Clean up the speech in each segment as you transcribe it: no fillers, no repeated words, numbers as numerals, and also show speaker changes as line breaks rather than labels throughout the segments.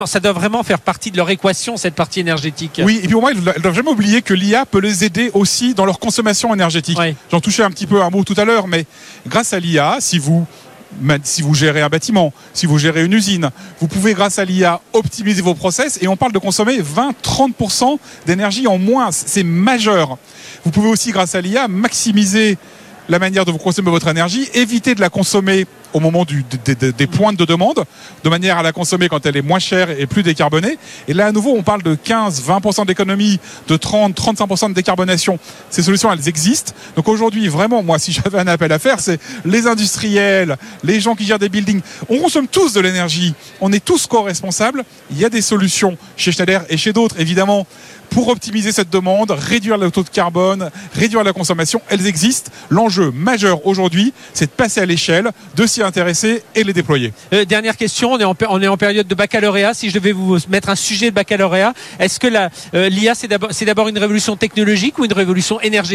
Ça doit vraiment faire partie de leur équation, cette partie énergétique.
Oui, et puis pour moi, ils ne doivent jamais oublier que l'IA peut les aider aussi dans leur consommation énergétique.
Oui.
J'en touchais un petit peu un mot tout à l'heure, mais grâce à l'IA, si vous gérez un bâtiment, si vous gérez une usine, vous pouvez grâce à l'IA optimiser vos process, et on parle de consommer 20-30% d'énergie en moins. C'est majeur. Vous pouvez aussi grâce à l'IA maximiser la manière dont vous consommez votre énergie, éviter de la consommer au moment des pointes de demande, de manière à la consommer quand elle est moins chère et plus décarbonée. Et là, à nouveau, on parle de 15-20% d'économie, de 30-35% de décarbonation. Ces solutions, elles existent. Donc aujourd'hui, vraiment, moi, si j'avais un appel à faire, c'est les industriels, les gens qui gèrent des buildings. On consomme tous de l'énergie. On est tous co-responsables. Il y a des solutions chez Schneider et chez d'autres, évidemment, pour optimiser cette demande, réduire le taux de carbone, réduire la consommation. Elles existent. L'enjeu majeur aujourd'hui, c'est de passer à l'échelle, de s'y intéresser et les déployer.
Dernière question, on est en période de baccalauréat. Si je devais vous mettre un sujet de baccalauréat, est-ce que l'IA, c'est d'abord une révolution technologique ou une révolution énergétique ?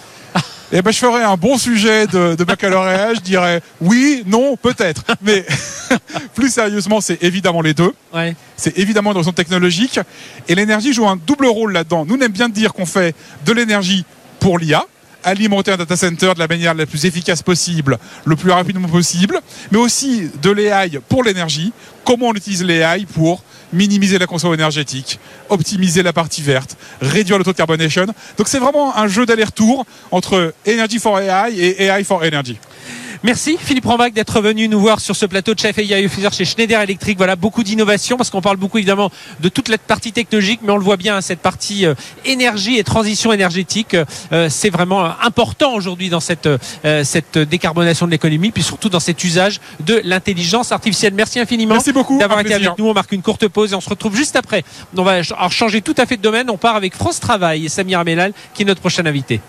Eh ben, je ferais un bon sujet de baccalauréat. Je dirais oui, non, peut-être. Mais plus sérieusement, c'est évidemment les deux.
Ouais.
C'est évidemment une révolution technologique. Et l'énergie joue un double rôle là-dedans. Nous, on aime bien dire qu'on fait de l'énergie pour l'IA, alimenter un data center de la manière la plus efficace possible, le plus rapidement possible, mais aussi de l'AI pour l'énergie. Comment on utilise l'AI pour minimiser la consommation énergétique, optimiser la partie verte, réduire le taux de carbonation. Donc c'est vraiment un jeu d'aller-retour entre Energy for AI et AI for Energy.
Merci Philippe Rambach d'être venu nous voir sur ce plateau de Chef AI Officer chez Schneider Electric. Voilà, beaucoup d'innovation parce qu'on parle beaucoup évidemment de toute la partie technologique, mais on le voit bien, cette partie énergie et transition énergétique, c'est vraiment important aujourd'hui dans cette décarbonation de l'économie, puis surtout dans cet usage de l'intelligence artificielle. Merci infiniment.
Merci beaucoup
d'avoir été avec nous. On marque une courte pause et on se retrouve juste après. On va changer tout à fait de domaine. On part avec France Travail et Samir Amelal qui est notre prochain invité.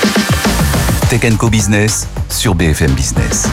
Tech & Co Business sur BFM Business.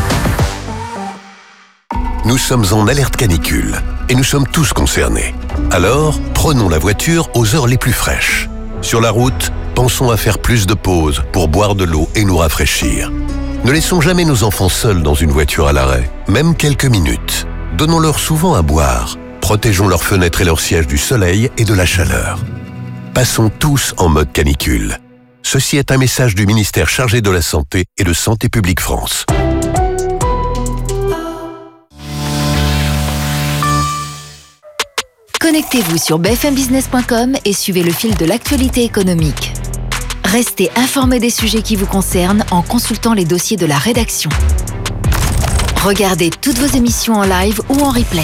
Nous sommes en alerte canicule et nous sommes tous concernés. Alors, prenons la voiture aux heures les plus fraîches. Sur la route, pensons à faire plus de pauses pour boire de l'eau et nous rafraîchir. Ne laissons jamais nos enfants seuls dans une voiture à l'arrêt, même quelques minutes. Donnons-leur souvent à boire. Protégeons leurs fenêtres et leurs sièges du soleil et de la chaleur. Passons tous en mode canicule. Ceci est un message du ministère chargé de la Santé et de Santé publique France.
Connectez-vous sur bfmbusiness.com et suivez le fil de l'actualité économique. Restez informés des sujets qui vous concernent en consultant les dossiers de la rédaction. Regardez toutes vos émissions en live ou en replay.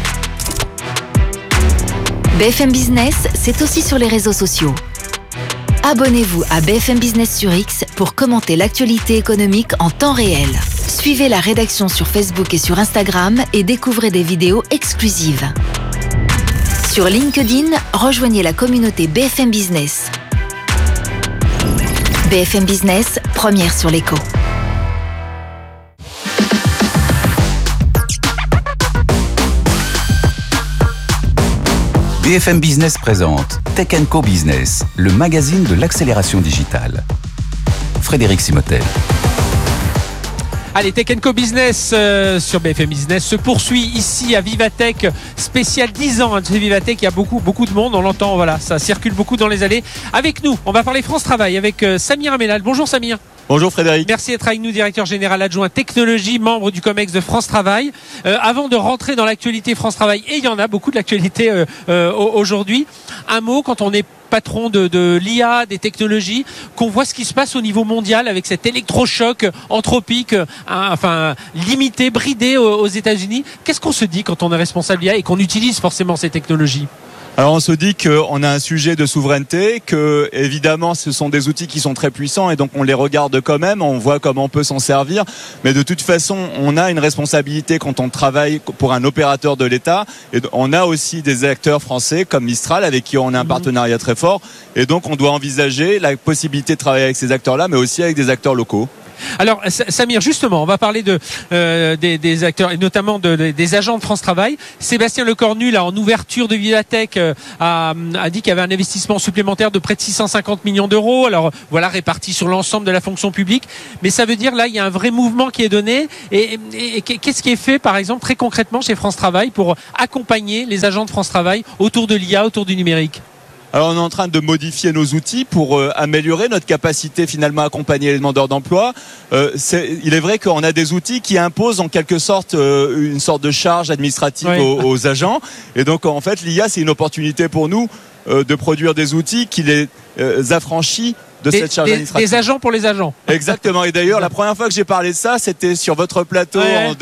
BFM Business, c'est aussi sur les réseaux sociaux. Abonnez-vous à BFM Business sur X pour commenter l'actualité économique en temps réel. Suivez la rédaction sur Facebook et sur Instagram et découvrez des vidéos exclusives. Sur LinkedIn, rejoignez la communauté BFM Business. BFM Business, première sur l'écho.
BFM Business présente Tech & Co Business, le magazine de l'accélération digitale. Frédéric Simotel.
Allez, Tech & Co Business sur BFM Business se poursuit ici à Vivatech, spécial 10 ans de Vivatech. Il y a beaucoup de monde, on l'entend, voilà, ça circule beaucoup dans les allées. Avec nous, on va parler France Travail avec Samir Amelal. Bonjour Samir.
Bonjour Frédéric.
Merci d'être avec nous, directeur général adjoint technologie, membre du COMEX de France Travail. Avant de rentrer dans l'actualité France Travail, et il y en a beaucoup de l'actualité aujourd'hui, un mot quand on est patron de l'IA, des technologies, qu'on voit ce qui se passe au niveau mondial avec cet électrochoc anthropique, limité, bridé aux États-Unis. Qu'est-ce qu'on se dit quand on est responsable d'IA et qu'on utilise forcément ces technologies ?
Alors on se dit qu'on a un sujet de souveraineté, que évidemment ce sont des outils qui sont très puissants et donc on les regarde quand même, on voit comment on peut s'en servir, mais de toute façon on a une responsabilité quand on travaille pour un opérateur de l'État, et on a aussi des acteurs français comme Mistral avec qui on a un partenariat très fort, et donc on doit envisager la possibilité de travailler avec ces acteurs-là mais aussi avec des acteurs locaux.
Alors Samir, justement, on va parler des acteurs et notamment des agents de France Travail. Sébastien Lecornu, là, en ouverture de Vivatech, a dit qu'il y avait un investissement supplémentaire de près de 650 millions d'euros. Alors voilà, réparti sur l'ensemble de la fonction publique. Mais ça veut dire là, il y a un vrai mouvement qui est donné. Et qu'est-ce qui est fait, par exemple, très concrètement chez France Travail pour accompagner les agents de France Travail autour de l'IA, autour du numérique?
Alors on est en train de modifier nos outils pour améliorer notre capacité finalement à accompagner les demandeurs d'emploi. Il est vrai qu'on a des outils qui imposent en quelque sorte une sorte de charge administrative aux agents. Et donc en fait l'IA c'est une opportunité pour nous de produire des outils qui les affranchit de cette charge administrative.
Des agents pour les agents.
Exactement. Et d'ailleurs la première fois que j'ai parlé de ça c'était sur votre plateau en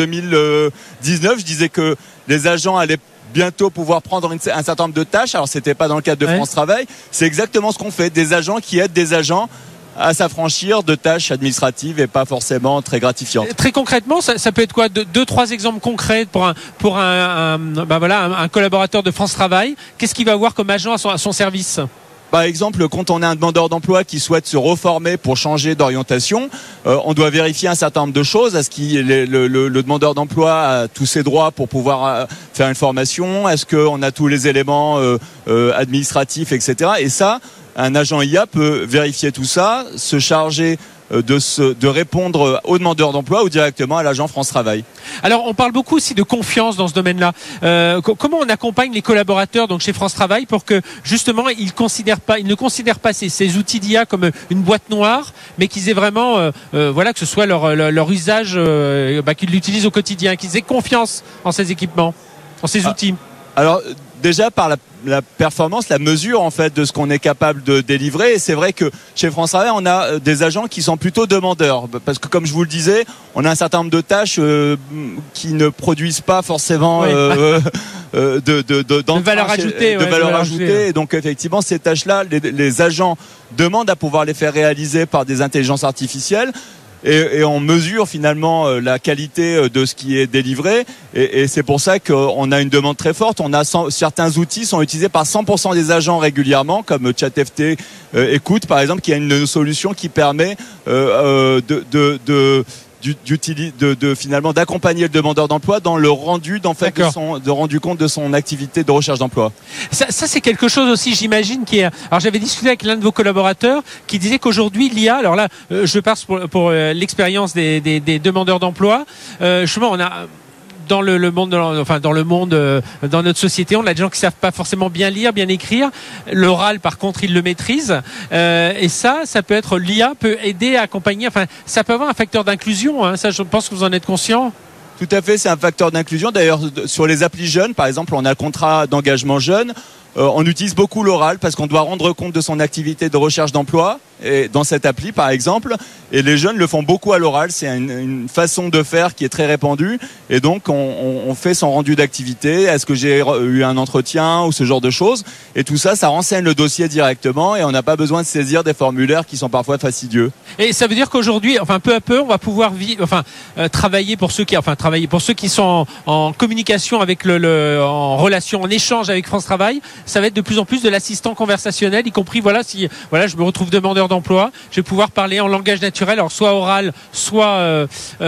2019. Je disais que les agents allaient bientôt pouvoir prendre un certain nombre de tâches. Alors c'était pas dans le cadre de France Travail, c'est exactement ce qu'on fait, des agents qui aident des agents à s'affranchir de tâches administratives et pas forcément très gratifiantes. Très
concrètement, ça peut être quoi? Deux, trois exemples concrets pour un collaborateur de France Travail. Qu'est-ce qu'il va avoir comme agent à son service?
Par exemple, quand on a un demandeur d'emploi qui souhaite se reformer pour changer d'orientation, on doit vérifier un certain nombre de choses. Est-ce que le demandeur d'emploi a tous ses droits pour pouvoir faire une formation? Est-ce qu'on a tous les éléments administratifs, etc. Et ça, un agent IA peut vérifier tout ça, se charger de répondre aux demandeurs d'emploi ou directement à l'agent France Travail.
Alors on parle beaucoup aussi de confiance dans ce domaine-là. Comment on accompagne les collaborateurs donc chez France Travail pour que justement ils ne considèrent pas ces outils d'IA comme une boîte noire, mais qu'ils aient vraiment que ce soit leur usage, qu'ils l'utilisent au quotidien, qu'ils aient confiance en ces équipements, en ces outils.
Alors déjà par la performance, la mesure en fait de ce qu'on est capable de délivrer. Et c'est vrai que chez France Travail, on a des agents qui sont plutôt demandeurs, parce que comme je vous le disais, on a un certain nombre de tâches qui ne produisent pas forcément
de valeur ajoutée.
Et donc effectivement, ces tâches-là, les agents demandent à pouvoir les faire réaliser par des intelligences artificielles. Et on mesure finalement la qualité de ce qui est délivré et c'est pour ça qu'on a une demande très forte. Certains outils sont utilisés par 100% des agents régulièrement, comme ChatFT Écoute par exemple, qui a une solution qui permet finalement d'accompagner le demandeur d'emploi dans le rendu de rendu compte de son activité de recherche d'emploi.
Ça c'est quelque chose aussi, j'imagine, qui est. Alors j'avais discuté avec l'un de vos collaborateurs qui disait qu'aujourd'hui l'IA. Alors là, je passe pour l'expérience des demandeurs d'emploi. Justement, on a. Dans le monde, dans notre société, on a des gens qui savent pas forcément bien lire, bien écrire. L'oral, par contre, ils le maîtrisent. Et ça peut être l'IA peut aider à accompagner. Enfin, ça peut avoir un facteur d'inclusion. Hein, ça, je pense que vous en êtes conscient.
Tout à fait, c'est un facteur d'inclusion. D'ailleurs, sur les applis jeunes, par exemple, on a le contrat d'engagement jeune. On utilise beaucoup l'oral parce qu'on doit rendre compte de son activité de recherche d'emploi et dans cette appli par exemple, et les jeunes le font beaucoup à l'oral. C'est une façon de faire qui est très répandue et donc on fait son rendu d'activité. Est-ce que j'ai eu un entretien ou ce genre de choses, et tout ça renseigne le dossier directement et on n'a pas besoin de saisir des formulaires qui sont parfois fastidieux.
Et ça veut dire qu'aujourd'hui, peu à peu, on va pouvoir travailler pour ceux qui sont en communication avec en relation, en échange avec France Travail. Ça va être de plus en plus de l'assistant conversationnel, y compris si je me retrouve demandeur d'emploi, je vais pouvoir parler en langage naturel, alors soit oral, soit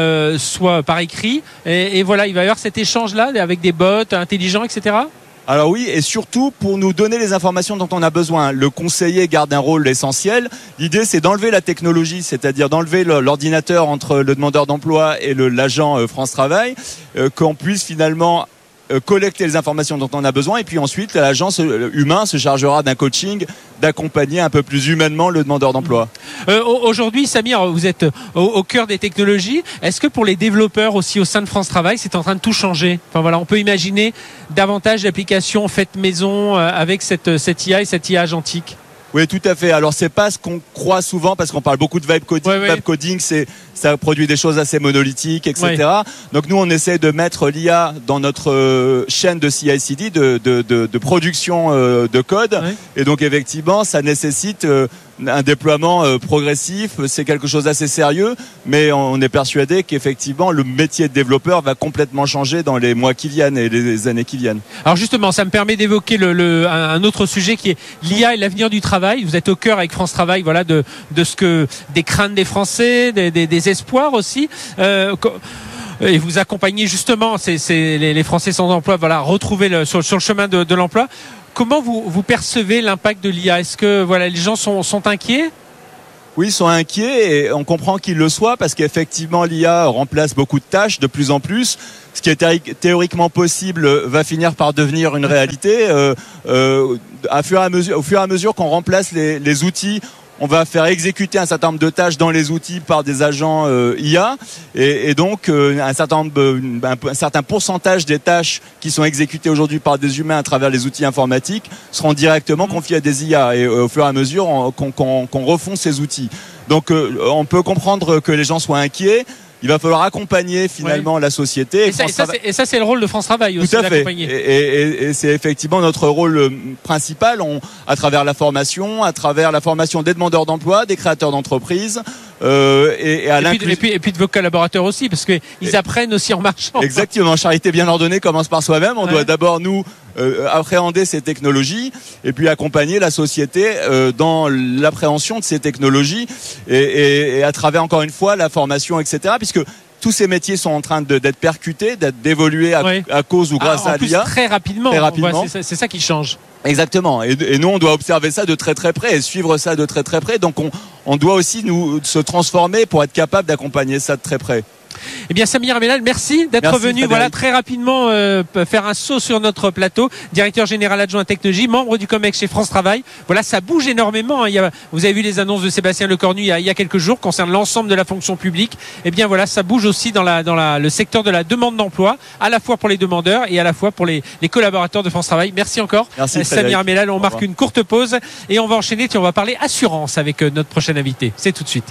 par écrit, et voilà, il va y avoir cet échange-là avec des bots intelligents, etc.
Alors oui, et surtout pour nous donner les informations dont on a besoin. Le conseiller garde un rôle essentiel. L'idée, c'est d'enlever la technologie, c'est-à-dire d'enlever l'ordinateur entre le demandeur d'emploi et l'agent France Travail, qu'on puisse finalement collecter les informations dont on a besoin, et puis ensuite l'agent humain se chargera d'un coaching, d'accompagner un peu plus humainement le demandeur d'emploi.
Aujourd'hui, Samir, vous êtes au cœur des technologies. Est-ce que pour les développeurs aussi au sein de France Travail, c'est en train de tout changer? On peut imaginer davantage d'applications faites maison avec cette IA et cette IA agentique.
Oui, tout à fait. Alors, c'est pas ce qu'on croit souvent parce qu'on parle beaucoup de vibe coding. Vibe coding, ça produit des choses assez monolithiques, etc. Donc, nous, on essaie de mettre l'IA dans notre chaîne de CI/CD, de production de code. Et donc, effectivement, ça nécessite un déploiement progressif. C'est quelque chose d'assez sérieux, mais on est persuadé qu'effectivement, le métier de développeur va complètement changer dans les mois qui viennent et les années qui viennent.
Alors, justement, ça me permet d'évoquer un autre sujet qui est l'IA et l'avenir du travail. Vous êtes au cœur avec France Travail, des craintes des Français, des des espoirs aussi. Et vous accompagnez justement les Français sans emploi, voilà, retrouver sur le chemin de l'emploi. Comment vous percevez l'impact de l'IA? Est-ce que voilà, les gens sont inquiets?
Oui, ils sont inquiets et on comprend qu'ils le soient parce qu'effectivement l'IA remplace beaucoup de tâches de plus en plus. Ce qui est théoriquement possible va finir par devenir une réalité. Au fur et à mesure qu'on remplace les outils, on va faire exécuter un certain nombre de tâches dans les outils par des agents IA et donc un certain pourcentage des tâches qui sont exécutées aujourd'hui par des humains à travers les outils informatiques seront directement confiées à des IA et au fur et à mesure qu'on refond ces outils. Donc on peut comprendre que les gens soient inquiets. Il va falloir accompagner finalement la société.
Et ça, c'est le rôle de France Travail aussi, d'accompagner.
Et c'est effectivement notre rôle principal à travers la formation des demandeurs d'emploi, des créateurs d'entreprises. Et puis de vos collaborateurs aussi, parce qu'ils apprennent aussi en marchant. Exactement. Charité bien ordonnée commence par soi-même. On doit d'abord appréhender ces technologies et puis accompagner la société dans l'appréhension de ces technologies et à travers encore une fois la formation, etc. Puisque tous ces métiers sont en train d'être percutés, d'évoluer à cause ou grâce à l'IA.
Très rapidement. C'est ça qui change.
Exactement. Et nous, on doit observer ça de très très près et suivre ça de très très près. Donc on doit aussi se transformer pour être capable d'accompagner ça de très près.
Eh bien, Samir Amellal, merci d'être venu. Frédéric. Voilà, très rapidement faire un saut sur notre plateau. Directeur général adjoint technologie, membre du COMEX chez France Travail. Voilà, ça bouge énormément. Vous avez vu les annonces de Sébastien Lecornu il y a quelques jours concernant l'ensemble de la fonction publique. Eh bien, voilà, ça bouge aussi dans le secteur de la demande d'emploi, à la fois pour les demandeurs et à la fois pour les collaborateurs de France Travail. Merci encore, Samir Amellal. On marque une courte pause et on va enchaîner. On va parler assurance avec notre prochain invité. C'est tout de suite.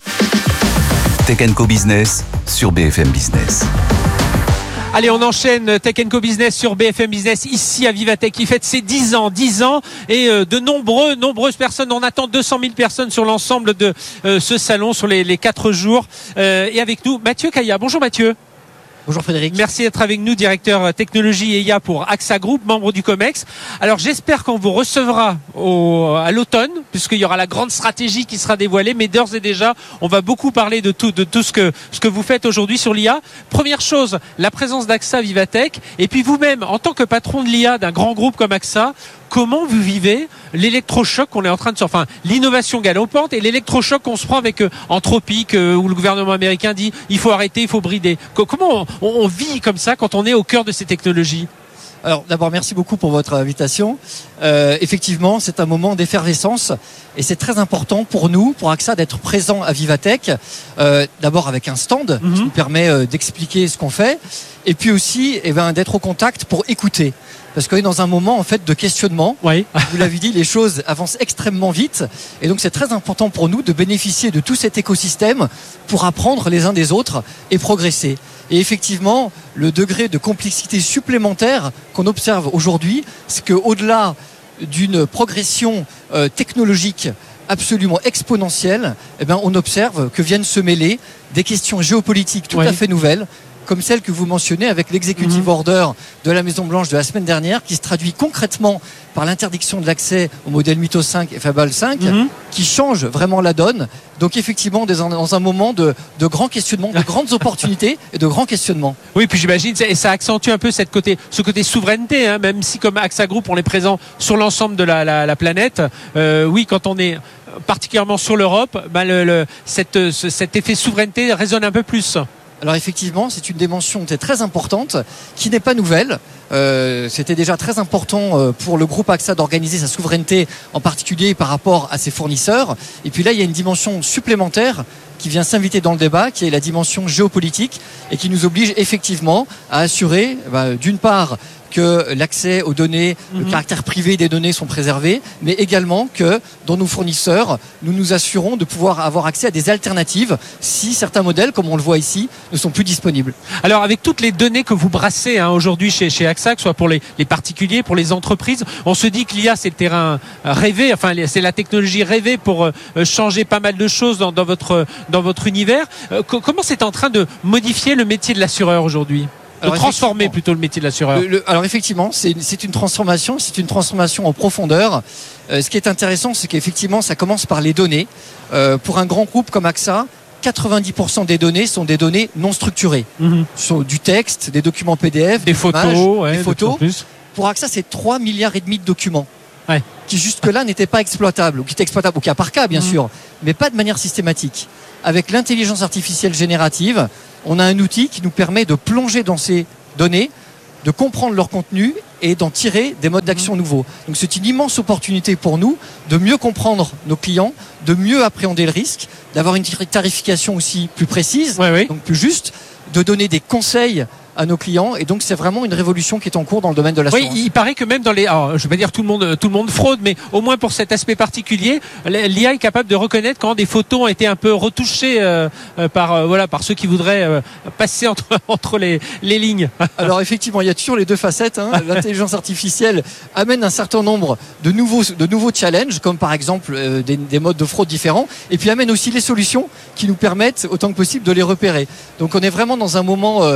Tech & Co Business sur BFM Business.
Allez, on enchaîne Tech & Co Business sur BFM Business ici à Vivatech qui fête ses 10 ans et de nombreuses personnes. On attend 200 000 personnes sur l'ensemble de ce salon sur les 4 jours. Et avec nous, Mathieu Caillat. Bonjour Mathieu.
Bonjour Frédéric.
Merci d'être avec nous, directeur technologie et IA pour AXA Group, membre du COMEX. Alors j'espère qu'on vous recevra à l'automne, puisqu'il y aura la grande stratégie qui sera dévoilée, mais d'ores et déjà, on va beaucoup parler de tout ce que vous faites aujourd'hui sur l'IA. Première chose, la présence d'AXA Vivatech, et puis vous-même, en tant que patron de l'IA d'un grand groupe comme AXA, comment vous vivez l'électrochoc qu'on est en train de sortir, l'innovation galopante et l'électrochoc qu'on se prend avec Anthropic, où le gouvernement américain dit il faut arrêter, il faut brider. Comment on vit comme ça quand on est au cœur de ces technologies?
Alors d'abord merci beaucoup pour votre invitation. Effectivement, c'est un moment d'effervescence et c'est très important pour nous, pour AXA, d'être présent à Vivatech. D'abord avec un stand qui nous permet d'expliquer ce qu'on fait, et puis aussi d'être au contact pour écouter. Parce qu'on est dans un moment en fait de questionnement.
Oui.
Vous l'avez dit, les choses avancent extrêmement vite, et donc c'est très important pour nous de bénéficier de tout cet écosystème pour apprendre les uns des autres et progresser. Et effectivement, le degré de complexité supplémentaire qu'on observe aujourd'hui, c'est qu'au-delà d'une progression technologique absolument exponentielle, on observe que viennent se mêler des questions géopolitiques tout à fait nouvelles, comme celle que vous mentionnez avec l'executive order de la Maison-Blanche de la semaine dernière, qui se traduit concrètement par l'interdiction de l'accès au modèle Mythos 5 et Fable 5, qui change vraiment la donne. Donc effectivement, dans un moment de grands questionnements, de grandes opportunités et de grands questionnements.
Oui, puis j'imagine, et ça accentue un peu ce côté souveraineté, même si comme AXA Group, on est présent sur l'ensemble de la planète. Oui, quand on est particulièrement sur l'Europe, cet effet souveraineté résonne un peu plus.
Alors effectivement, c'est une dimension très importante qui n'est pas nouvelle. C'était déjà très important pour le groupe AXA d'organiser sa souveraineté, en particulier par rapport à ses fournisseurs. Et puis là, il y a une dimension supplémentaire qui vient s'inviter dans le débat, qui est la dimension géopolitique et qui nous oblige effectivement à assurer, d'une part, que l'accès aux données, le caractère privé des données sont préservés, mais également que dans nos fournisseurs, nous nous assurons de pouvoir avoir accès à des alternatives si certains modèles, comme on le voit ici, ne sont plus disponibles.
Alors avec toutes les données que vous brassez aujourd'hui chez AXA, que ce soit pour les particuliers, pour les entreprises, on se dit que l'IA c'est le terrain rêvé, c'est la technologie rêvée pour changer pas mal de choses dans votre univers. Comment c'est en train de modifier le métier de l'assureur aujourd'hui ? De transformer plutôt le métier de l'assureur.
Alors effectivement, c'est une transformation en profondeur. Ce qui est intéressant, c'est qu'effectivement, ça commence par les données. Pour un grand groupe comme AXA, 90% des données sont des données non structurées. Du texte, des documents PDF,
des photos,
des photos. Pour AXA, c'est 3,5 milliards de documents.
Ouais.
Qui jusque-là n'étaient pas exploitables, ou qui étaient exploitables au cas par cas bien sûr, mais pas de manière systématique. Avec l'intelligence artificielle générative, on a un outil qui nous permet de plonger dans ces données, de comprendre leur contenu et d'en tirer des modes d'action nouveaux. Donc c'est une immense opportunité pour nous de mieux comprendre nos clients, de mieux appréhender le risque, d'avoir une tarification aussi plus précise, donc plus juste, de donner des conseils à nos clients, et donc c'est vraiment une révolution qui est en cours dans le domaine de l'assurance.
Oui, il paraît que même dans les, alors, je vais pas dire tout le monde fraude, mais au moins pour cet aspect particulier, l'IA est capable de reconnaître quand des photos ont été un peu retouchées par ceux qui voudraient passer entre les lignes.
Alors effectivement, il y a toujours les deux facettes. L'intelligence artificielle amène un certain nombre de nouveaux challenges, comme par exemple des modes de fraude différents, et puis amène aussi les solutions qui nous permettent autant que possible de les repérer. Donc on est vraiment dans un moment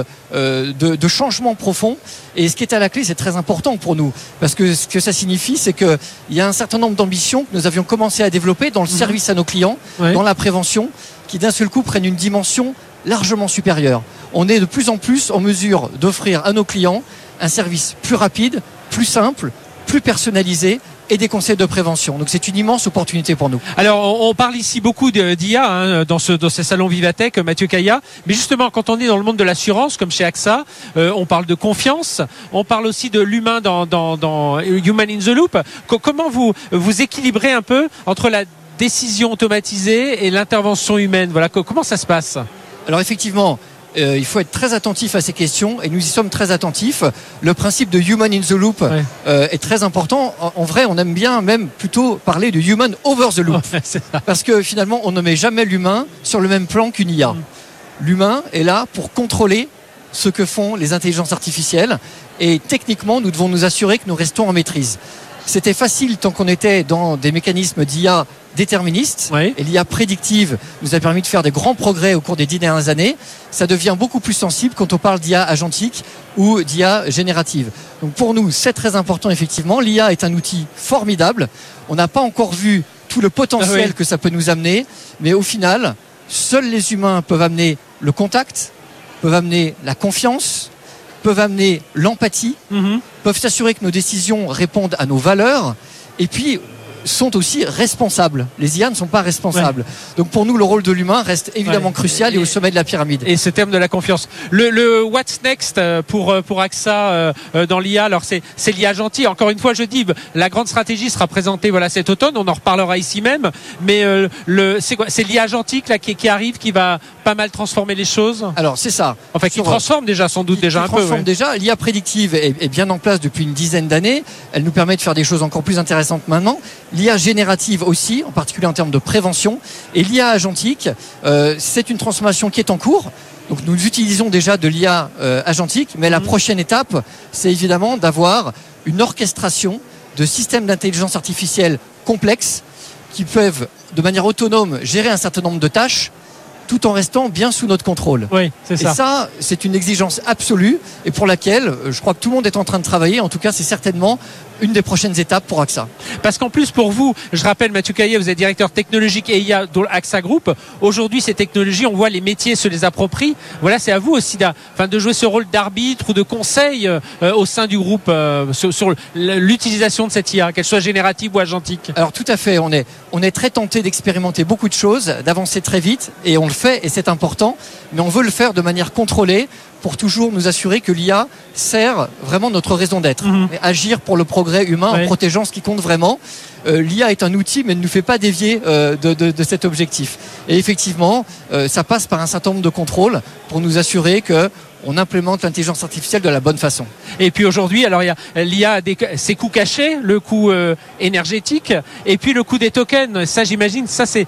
de changement profond, et ce qui est à la clé, c'est très important pour nous, parce que ce que ça signifie, c'est qu'il y a un certain nombre d'ambitions que nous avions commencé à développer dans le service à nos clients, dans la prévention, qui d'un seul coup prennent une dimension largement supérieure. On est de plus en plus en mesure d'offrir à nos clients un service plus rapide, plus simple, plus personnalisé, et des conseils de prévention. Donc c'est une immense opportunité pour nous.
Alors on parle ici beaucoup d'IA dans ce salon Vivatech, Mathieu Caillat, mais justement quand on est dans le monde de l'assurance, comme chez AXA, on parle de confiance, on parle aussi de l'humain dans Human in the Loop. Comment vous équilibrez un peu entre la décision automatisée et l'intervention humaine? Voilà, comment ça se passe?
Alors effectivement, il faut être très attentif à ces questions, et nous y sommes très attentifs. Le principe de Human in the Loop est très important. En vrai, on aime bien même plutôt parler de Human over the Loop, parce que finalement, on ne met jamais l'humain sur le même plan qu'une IA. L'humain est là pour contrôler ce que font les intelligences artificielles, et techniquement, nous devons nous assurer que nous restons en maîtrise. C'était facile tant qu'on était dans des mécanismes d'IA déterministes, et l'IA prédictive nous a permis de faire des grands progrès au cours des 10 dernières années. Ça devient beaucoup plus sensible quand on parle d'IA agentique ou d'IA générative. Donc pour nous, c'est très important effectivement. L'IA est un outil formidable. On n'a pas encore vu tout le potentiel que ça peut nous amener, mais au final, seuls les humains peuvent amener le contact, peuvent amener la confiance, peuvent amener l'empathie, peuvent s'assurer que nos décisions répondent à nos valeurs, et puis sont aussi responsables. Les IA ne sont pas responsables. Donc pour nous, le rôle de l'humain reste évidemment crucial et au sommet de la pyramide.
Et ce terme de la confiance. Le what's next pour AXA dans l'IA, alors c'est l'IA gentil. Encore une fois, je dis, la grande stratégie sera présentée cet automne. On en reparlera ici même. Mais c'est quoi? C'est l'IA gentil là qui arrive, qui va pas mal transformer les choses.
Alors c'est ça.
Enfin, qui transforme déjà sans doute un peu.
Déjà, l'IA prédictive est bien en place depuis une dizaine d'années. Elle nous permet de faire des choses encore plus intéressantes maintenant. L'IA générative aussi, en particulier en termes de prévention. Et l'IA agentique, c'est une transformation qui est en cours. Donc nous utilisons déjà de l'IA agentique, mais la prochaine étape, c'est évidemment d'avoir une orchestration de systèmes d'intelligence artificielle complexes qui peuvent, de manière autonome, gérer un certain nombre de tâches, tout en restant bien sous notre contrôle.
Oui, c'est ça.
Et ça, c'est une exigence absolue, et pour laquelle je crois que tout le monde est en train de travailler. En tout cas, c'est certainement une des prochaines étapes pour AXA.
Parce qu'en plus, pour vous, je rappelle, Mathieu Caillat, vous êtes directeur technologique et IA dans AXA Group. Aujourd'hui, ces technologies, on voit les métiers se les approprient. Voilà, c'est à vous aussi de jouer ce rôle d'arbitre ou de conseil au sein du groupe sur l'utilisation de cette IA, qu'elle soit générative ou agentique.
Alors tout à fait, on est très tenté d'expérimenter beaucoup de choses, d'avancer très vite, et on le fait, et c'est important, mais on veut le faire de manière contrôlée, pour toujours nous assurer que l'IA sert vraiment notre raison d'être. Et agir pour le progrès humain en protégeant ce qui compte vraiment. L'IA est un outil, mais ne nous fait pas dévier de cet objectif. Et effectivement, ça passe par un certain nombre de contrôles pour nous assurer que on implémente l'intelligence artificielle de la bonne façon.
Et puis aujourd'hui, alors l'IA a ses coûts cachés, le coût énergétique, et puis le coût des tokens. Ça, j'imagine,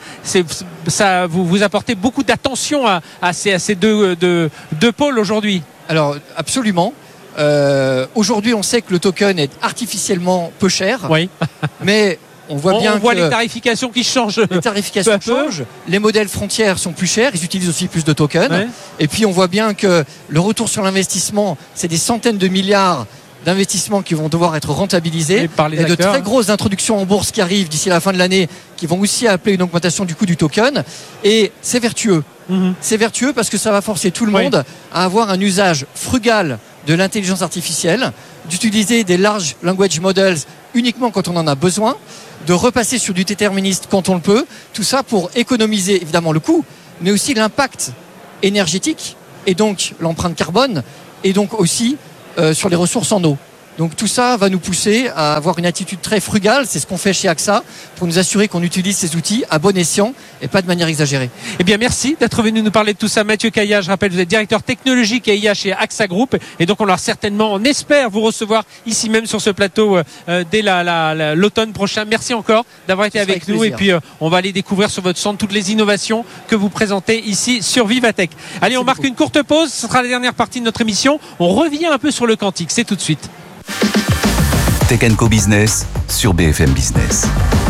ça vous apportez beaucoup d'attention à ces deux pôles aujourd'hui.
Alors absolument. Aujourd'hui, on sait que le token est artificiellement peu cher, mais on voit
les tarifications qui changent.
Les tarifications changent. Les modèles frontières sont plus chers. Ils utilisent aussi plus de tokens. Et puis on voit bien que le retour sur l'investissement, c'est des centaines de milliards d'investissements qui vont devoir être rentabilisés. Il y a de très grosses introductions en bourse qui arrivent d'ici la fin de l'année, qui vont aussi appeler une augmentation du coût du token. Et c'est vertueux. C'est vertueux parce que ça va forcer tout le monde à avoir un usage frugal de l'intelligence artificielle, d'utiliser des large language models uniquement quand on en a besoin, de repasser sur du déterministe quand on le peut, tout ça pour économiser évidemment le coût, mais aussi l'impact énergétique et donc l'empreinte carbone et donc aussi sur les ressources en eau. Donc tout ça va nous pousser à avoir une attitude très frugale, c'est ce qu'on fait chez AXA, pour nous assurer qu'on utilise ces outils à bon escient et pas de manière exagérée.
Eh bien merci d'être venu nous parler de tout ça. Mathieu Caillat, je rappelle, vous êtes directeur technologique et IA chez AXA Group, et donc on espère vous recevoir ici même sur ce plateau dès l'automne prochain. Merci encore d'avoir été avec nous, et puis on va aller découvrir sur votre stand toutes les innovations que vous présentez ici sur Vivatech. Allez, on marque une courte pause, ce sera la dernière partie de notre émission. On revient un peu sur le quantique, c'est tout de suite.
Tech Co Business sur BFM Business.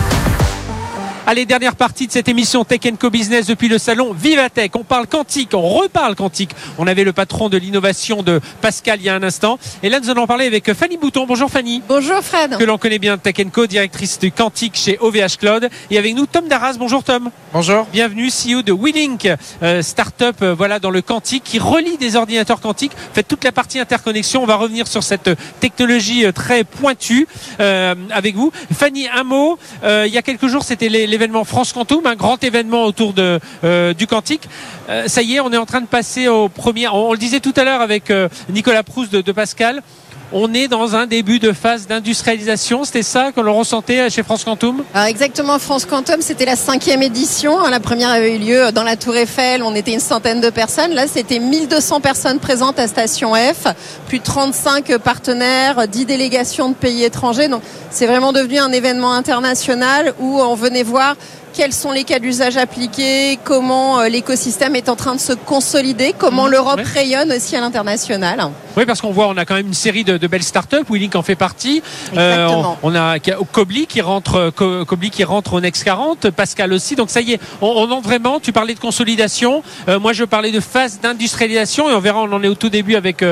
Allez, dernière partie de cette émission Tech Co Business depuis le salon Vivatech. On parle quantique, on reparle quantique. On avait le patron de l'innovation de Pascal il y a un instant. Et là, nous allons parler avec Fanny Bouton. Bonjour Fanny.
Bonjour Fred.
Que l'on connaît bien, Tech Co, directrice du quantique chez OVH Cloud. Et avec nous, Tom Darras. Bonjour Tom.
Bonjour.
Bienvenue, CEO de WeLink, start-up dans le quantique, qui relie des ordinateurs quantiques. Faites toute la partie interconnexion. On va revenir sur cette technologie très pointue avec vous. Fanny, un mot. Il y a quelques jours, c'était l'événement France Quantum, un grand événement autour du quantique. Ça y est, on est en train de passer au premier. On le disait tout à l'heure avec Nicolas Proust de Pascal. On est dans un début de phase d'industrialisation. C'était ça que l'on ressentait chez France Quantum?
Alors exactement, France Quantum, c'était la 5e édition. La première avait eu lieu dans la Tour Eiffel. On était une centaine de personnes. Là, c'était 1200 personnes présentes à Station F. Plus de 35 partenaires, 10 délégations de pays étrangers. Donc, c'est vraiment devenu un événement international où on venait voir quels sont les cas d'usage appliqués, comment l'écosystème est en train de se consolider, comment l'Europe rayonne aussi à l'international.
Oui, parce qu'on voit, on a quand même une série de belles startups. WeLink en fait partie. On a Kobli qui rentre au Next 40, Pascal aussi. Donc ça y est, on entre vraiment. Tu parlais de consolidation. Moi, je parlais de phase d'industrialisation, et on verra, on en est au tout début avec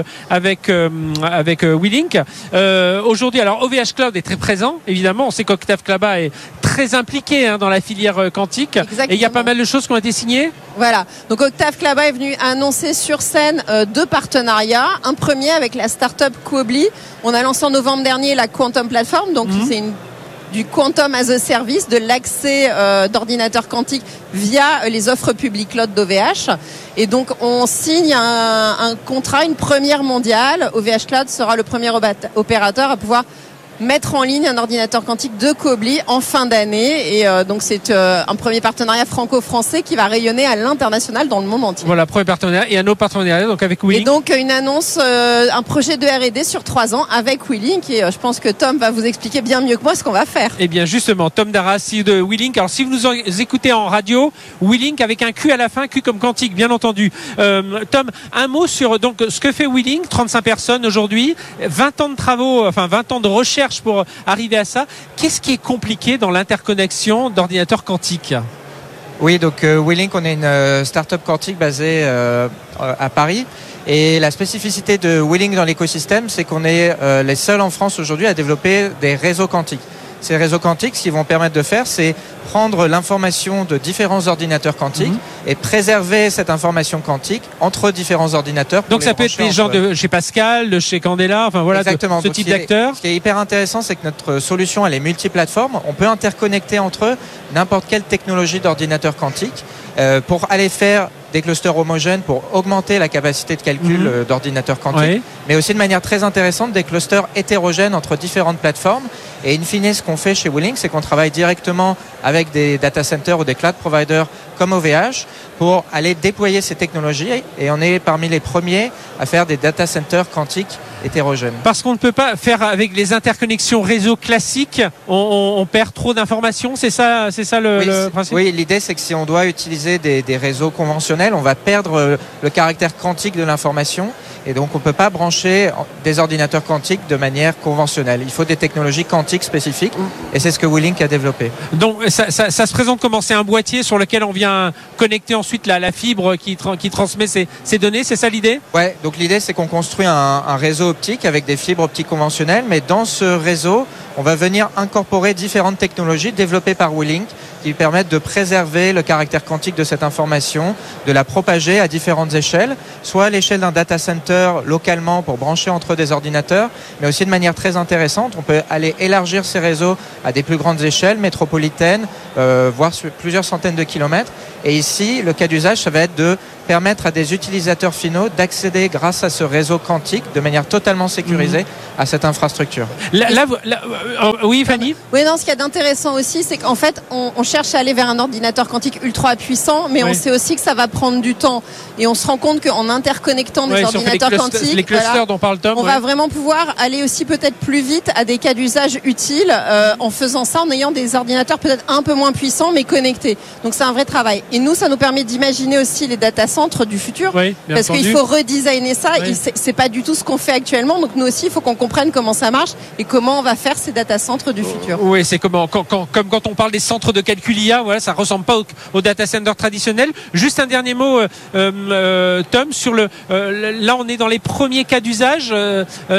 WeLink. Aujourd'hui, alors OVH Cloud est très présent. Évidemment, on sait qu'Octave Klaba est très impliqué dans la filière quantique.
Exactement.
Et il y a pas mal de choses qui ont été signées.
Voilà. Donc Octave Klaba est venu annoncer sur scène 2 partenariats. Un premier avec la start-up Kobli. On a lancé en novembre dernier la Quantum Platform. Donc c'est du Quantum as a Service, de l'accès d'ordinateurs quantiques via les offres publiques cloud d'OVH. Et donc on signe un contrat, une première mondiale. OVH Cloud sera le premier opérateur à pouvoir mettre en ligne un ordinateur quantique de Kobli en fin d'année, et donc c'est un premier partenariat franco-français qui va rayonner à l'international dans le monde entier.
Voilà, premier partenariat et un autre partenariat donc avec WeLink.
Et donc une annonce, un projet de R&D sur 3 ans avec WeLink, et je pense que Tom va vous expliquer bien mieux que moi ce qu'on va faire.
Eh bien justement, Tom Darras, CEO de WeLink. Alors si vous nous écoutez en radio, WeLink avec un Q à la fin, Q comme quantique bien entendu. Tom, un mot sur donc ce que fait WeLink, 35 personnes aujourd'hui, 20 ans de travaux, enfin 20 ans de recherche pour arriver à ça. Qu'est-ce qui est compliqué dans l'interconnexion d'ordinateurs quantiques?
Oui, donc WeLink, on est une start-up quantique basée à Paris. Et la spécificité de WeLink dans l'écosystème, c'est qu'on est les seuls en France aujourd'hui à développer des réseaux quantiques. Ces réseaux quantiques, ce qu'ils vont permettre de faire, c'est prendre l'information de différents ordinateurs quantiques et préserver cette information quantique entre différents ordinateurs.
Donc ça peut être les gens de chez Pascal, de chez Candela, enfin voilà,
exactement,
ce type d'acteurs.
Ce qui est hyper intéressant, c'est que notre solution, elle est multiplateforme. On peut interconnecter entre eux n'importe quelle technologie d'ordinateur quantique pour aller faire des clusters homogènes pour augmenter la capacité de calcul d'ordinateurs quantiques, mais aussi de manière très intéressante des clusters hétérogènes entre différentes plateformes. Et in fine, ce qu'on fait chez WeLink, c'est qu'on travaille directement avec des data centers ou des cloud providers comme OVH pour aller déployer ces technologies, et on est parmi les premiers à faire des data centers quantiques hétérogènes.
Parce qu'on ne peut pas faire avec les interconnexions réseau classiques, on perd trop d'informations, c'est ça le principe?
Oui, l'idée c'est que si on doit utiliser des réseaux conventionnels, on va perdre le caractère quantique de l'information, et donc on ne peut pas brancher des ordinateurs quantiques de manière conventionnelle. Il faut des technologies quantiques spécifiques, et c'est ce que WeLink a développé.
Donc ça se présente comment? C'est un boîtier sur lequel on vient connecter ensuite la fibre qui transmet ces données, c'est ça l'idée?
Ouais, donc l'idée c'est qu'on construit un réseau optique avec des fibres optiques conventionnelles, mais dans ce réseau, on va venir incorporer différentes technologies développées par WeLink qui permettent de préserver le caractère quantique de cette information, de la propager à différentes échelles, soit à l'échelle d'un data center localement pour brancher entre des ordinateurs, mais aussi de manière très intéressante, on peut aller élargir ces réseaux à des plus grandes échelles métropolitaines, voire sur plusieurs centaines de kilomètres. Et ici, le cas d'usage, ça va être de permettre à des utilisateurs finaux d'accéder grâce à ce réseau quantique de manière totalement sécurisée à cette infrastructure.
Oui, Fanny ?
Oui, non, ce qu'il y a d'intéressant aussi, c'est qu'en fait, on cherche à aller vers un ordinateur quantique ultra puissant, mais on sait aussi que ça va prendre du temps. Et on se rend compte qu'en interconnectant des ordinateurs quantiques,
les clusters dont parle Tom,
on va vraiment pouvoir aller aussi peut-être plus vite à des cas d'usage utiles en faisant ça, en ayant des ordinateurs peut-être un peu moins puissants, mais connectés. Donc c'est un vrai travail. Et nous, ça nous permet d'imaginer aussi les data centres du futur, parce qu'il faut redesigner ça. C'est pas du tout ce qu'on fait actuellement. Donc nous aussi, il faut qu'on comprenne comment ça marche et comment on va faire ces data centres du futur.
Oui, c'est comme quand on parle des centres de calcul IA, voilà, ça ressemble pas au data center traditionnel. Juste un dernier mot, Tom, sur là on est dans les premiers cas d'usage. On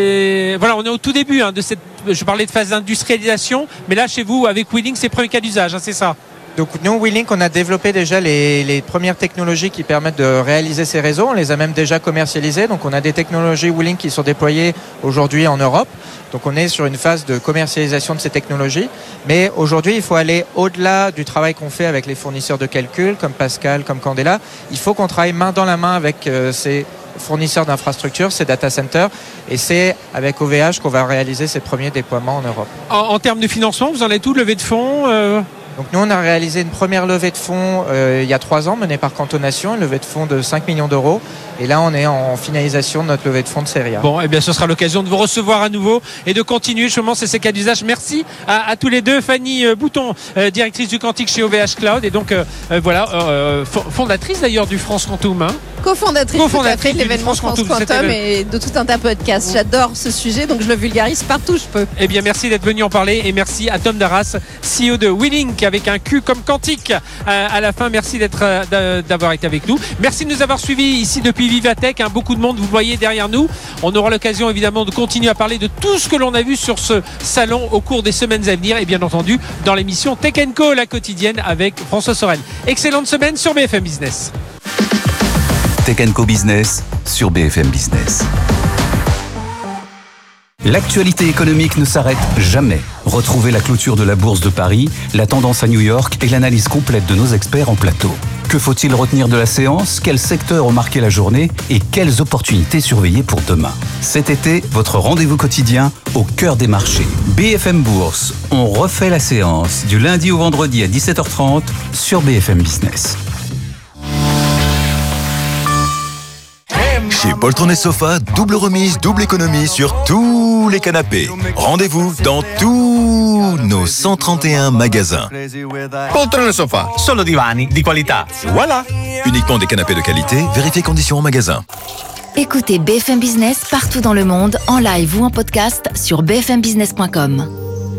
est au tout début de cette. Je parlais de phase d'industrialisation, mais là chez vous avec WeLink, c'est premier cas d'usage, c'est ça.
Donc nous, WeLink, on a développé déjà les premières technologies qui permettent de réaliser ces réseaux. On les a même déjà commercialisées. Donc on a des technologies WeLink qui sont déployées aujourd'hui en Europe. Donc on est sur une phase de commercialisation de ces technologies. Mais aujourd'hui, il faut aller au-delà du travail qu'on fait avec les fournisseurs de calcul, comme Pascal, comme Candela. Il faut qu'on travaille main dans la main avec ces fournisseurs d'infrastructures, ces data centers. Et c'est avec OVH qu'on va réaliser ces premiers déploiements en Europe.
En termes de financement, vous en êtes où, levée de fonds
Donc nous, on a réalisé une première levée de fonds il y a 3 ans, menée par Cantonation, une levée de fonds de 5 millions d'euros. Et là, on est en finalisation de notre levée de fonds de série A.
Bon, eh bien, ce sera l'occasion de vous recevoir à nouveau et de continuer justement ces cas d'usage. Merci à tous les deux. Fanny Bouton, directrice du Quantique chez OVH Cloud, et donc fondatrice d'ailleurs du France Quantum.
Co-fondatrice de l'événement France Quantum et de tout un tas de podcasts. J'adore ce sujet, donc je le vulgarise partout où je peux.
Eh bien, merci d'être venu en parler et merci à Tom Darras, CEO de WeLink avec un Q comme quantique à la fin. Merci d'avoir été avec nous. Merci de nous avoir suivis ici depuis Vivatech. Beaucoup de monde, vous le voyez derrière nous. On aura l'occasion évidemment de continuer à parler de tout ce que l'on a vu sur ce salon au cours des semaines à venir et bien entendu dans l'émission Tech & Co, la quotidienne avec François Sorel. Excellente semaine sur BFM Business.
Tech & Co Business sur BFM Business. L'actualité économique ne s'arrête jamais. Retrouvez la clôture de la Bourse de Paris, la tendance à New York et l'analyse complète de nos experts en plateau. Que faut-il retenir de la séance ? Quels secteurs ont marqué la journée ? Et quelles opportunités surveiller pour demain ? Cet été, votre rendez-vous quotidien au cœur des marchés. BFM Bourse, on refait la séance du lundi au vendredi à 17h30 sur BFM Business.
Chez Poltron et Sofa, double remise, double économie sur tous les canapés. Rendez-vous dans tous nos 131 magasins.
Poltron et Sofa, solo divani di qualità.
Voilà. Uniquement des canapés de qualité, vérifiez conditions en magasin.
Écoutez BFM Business partout dans le monde, en live ou en podcast sur bfmbusiness.com.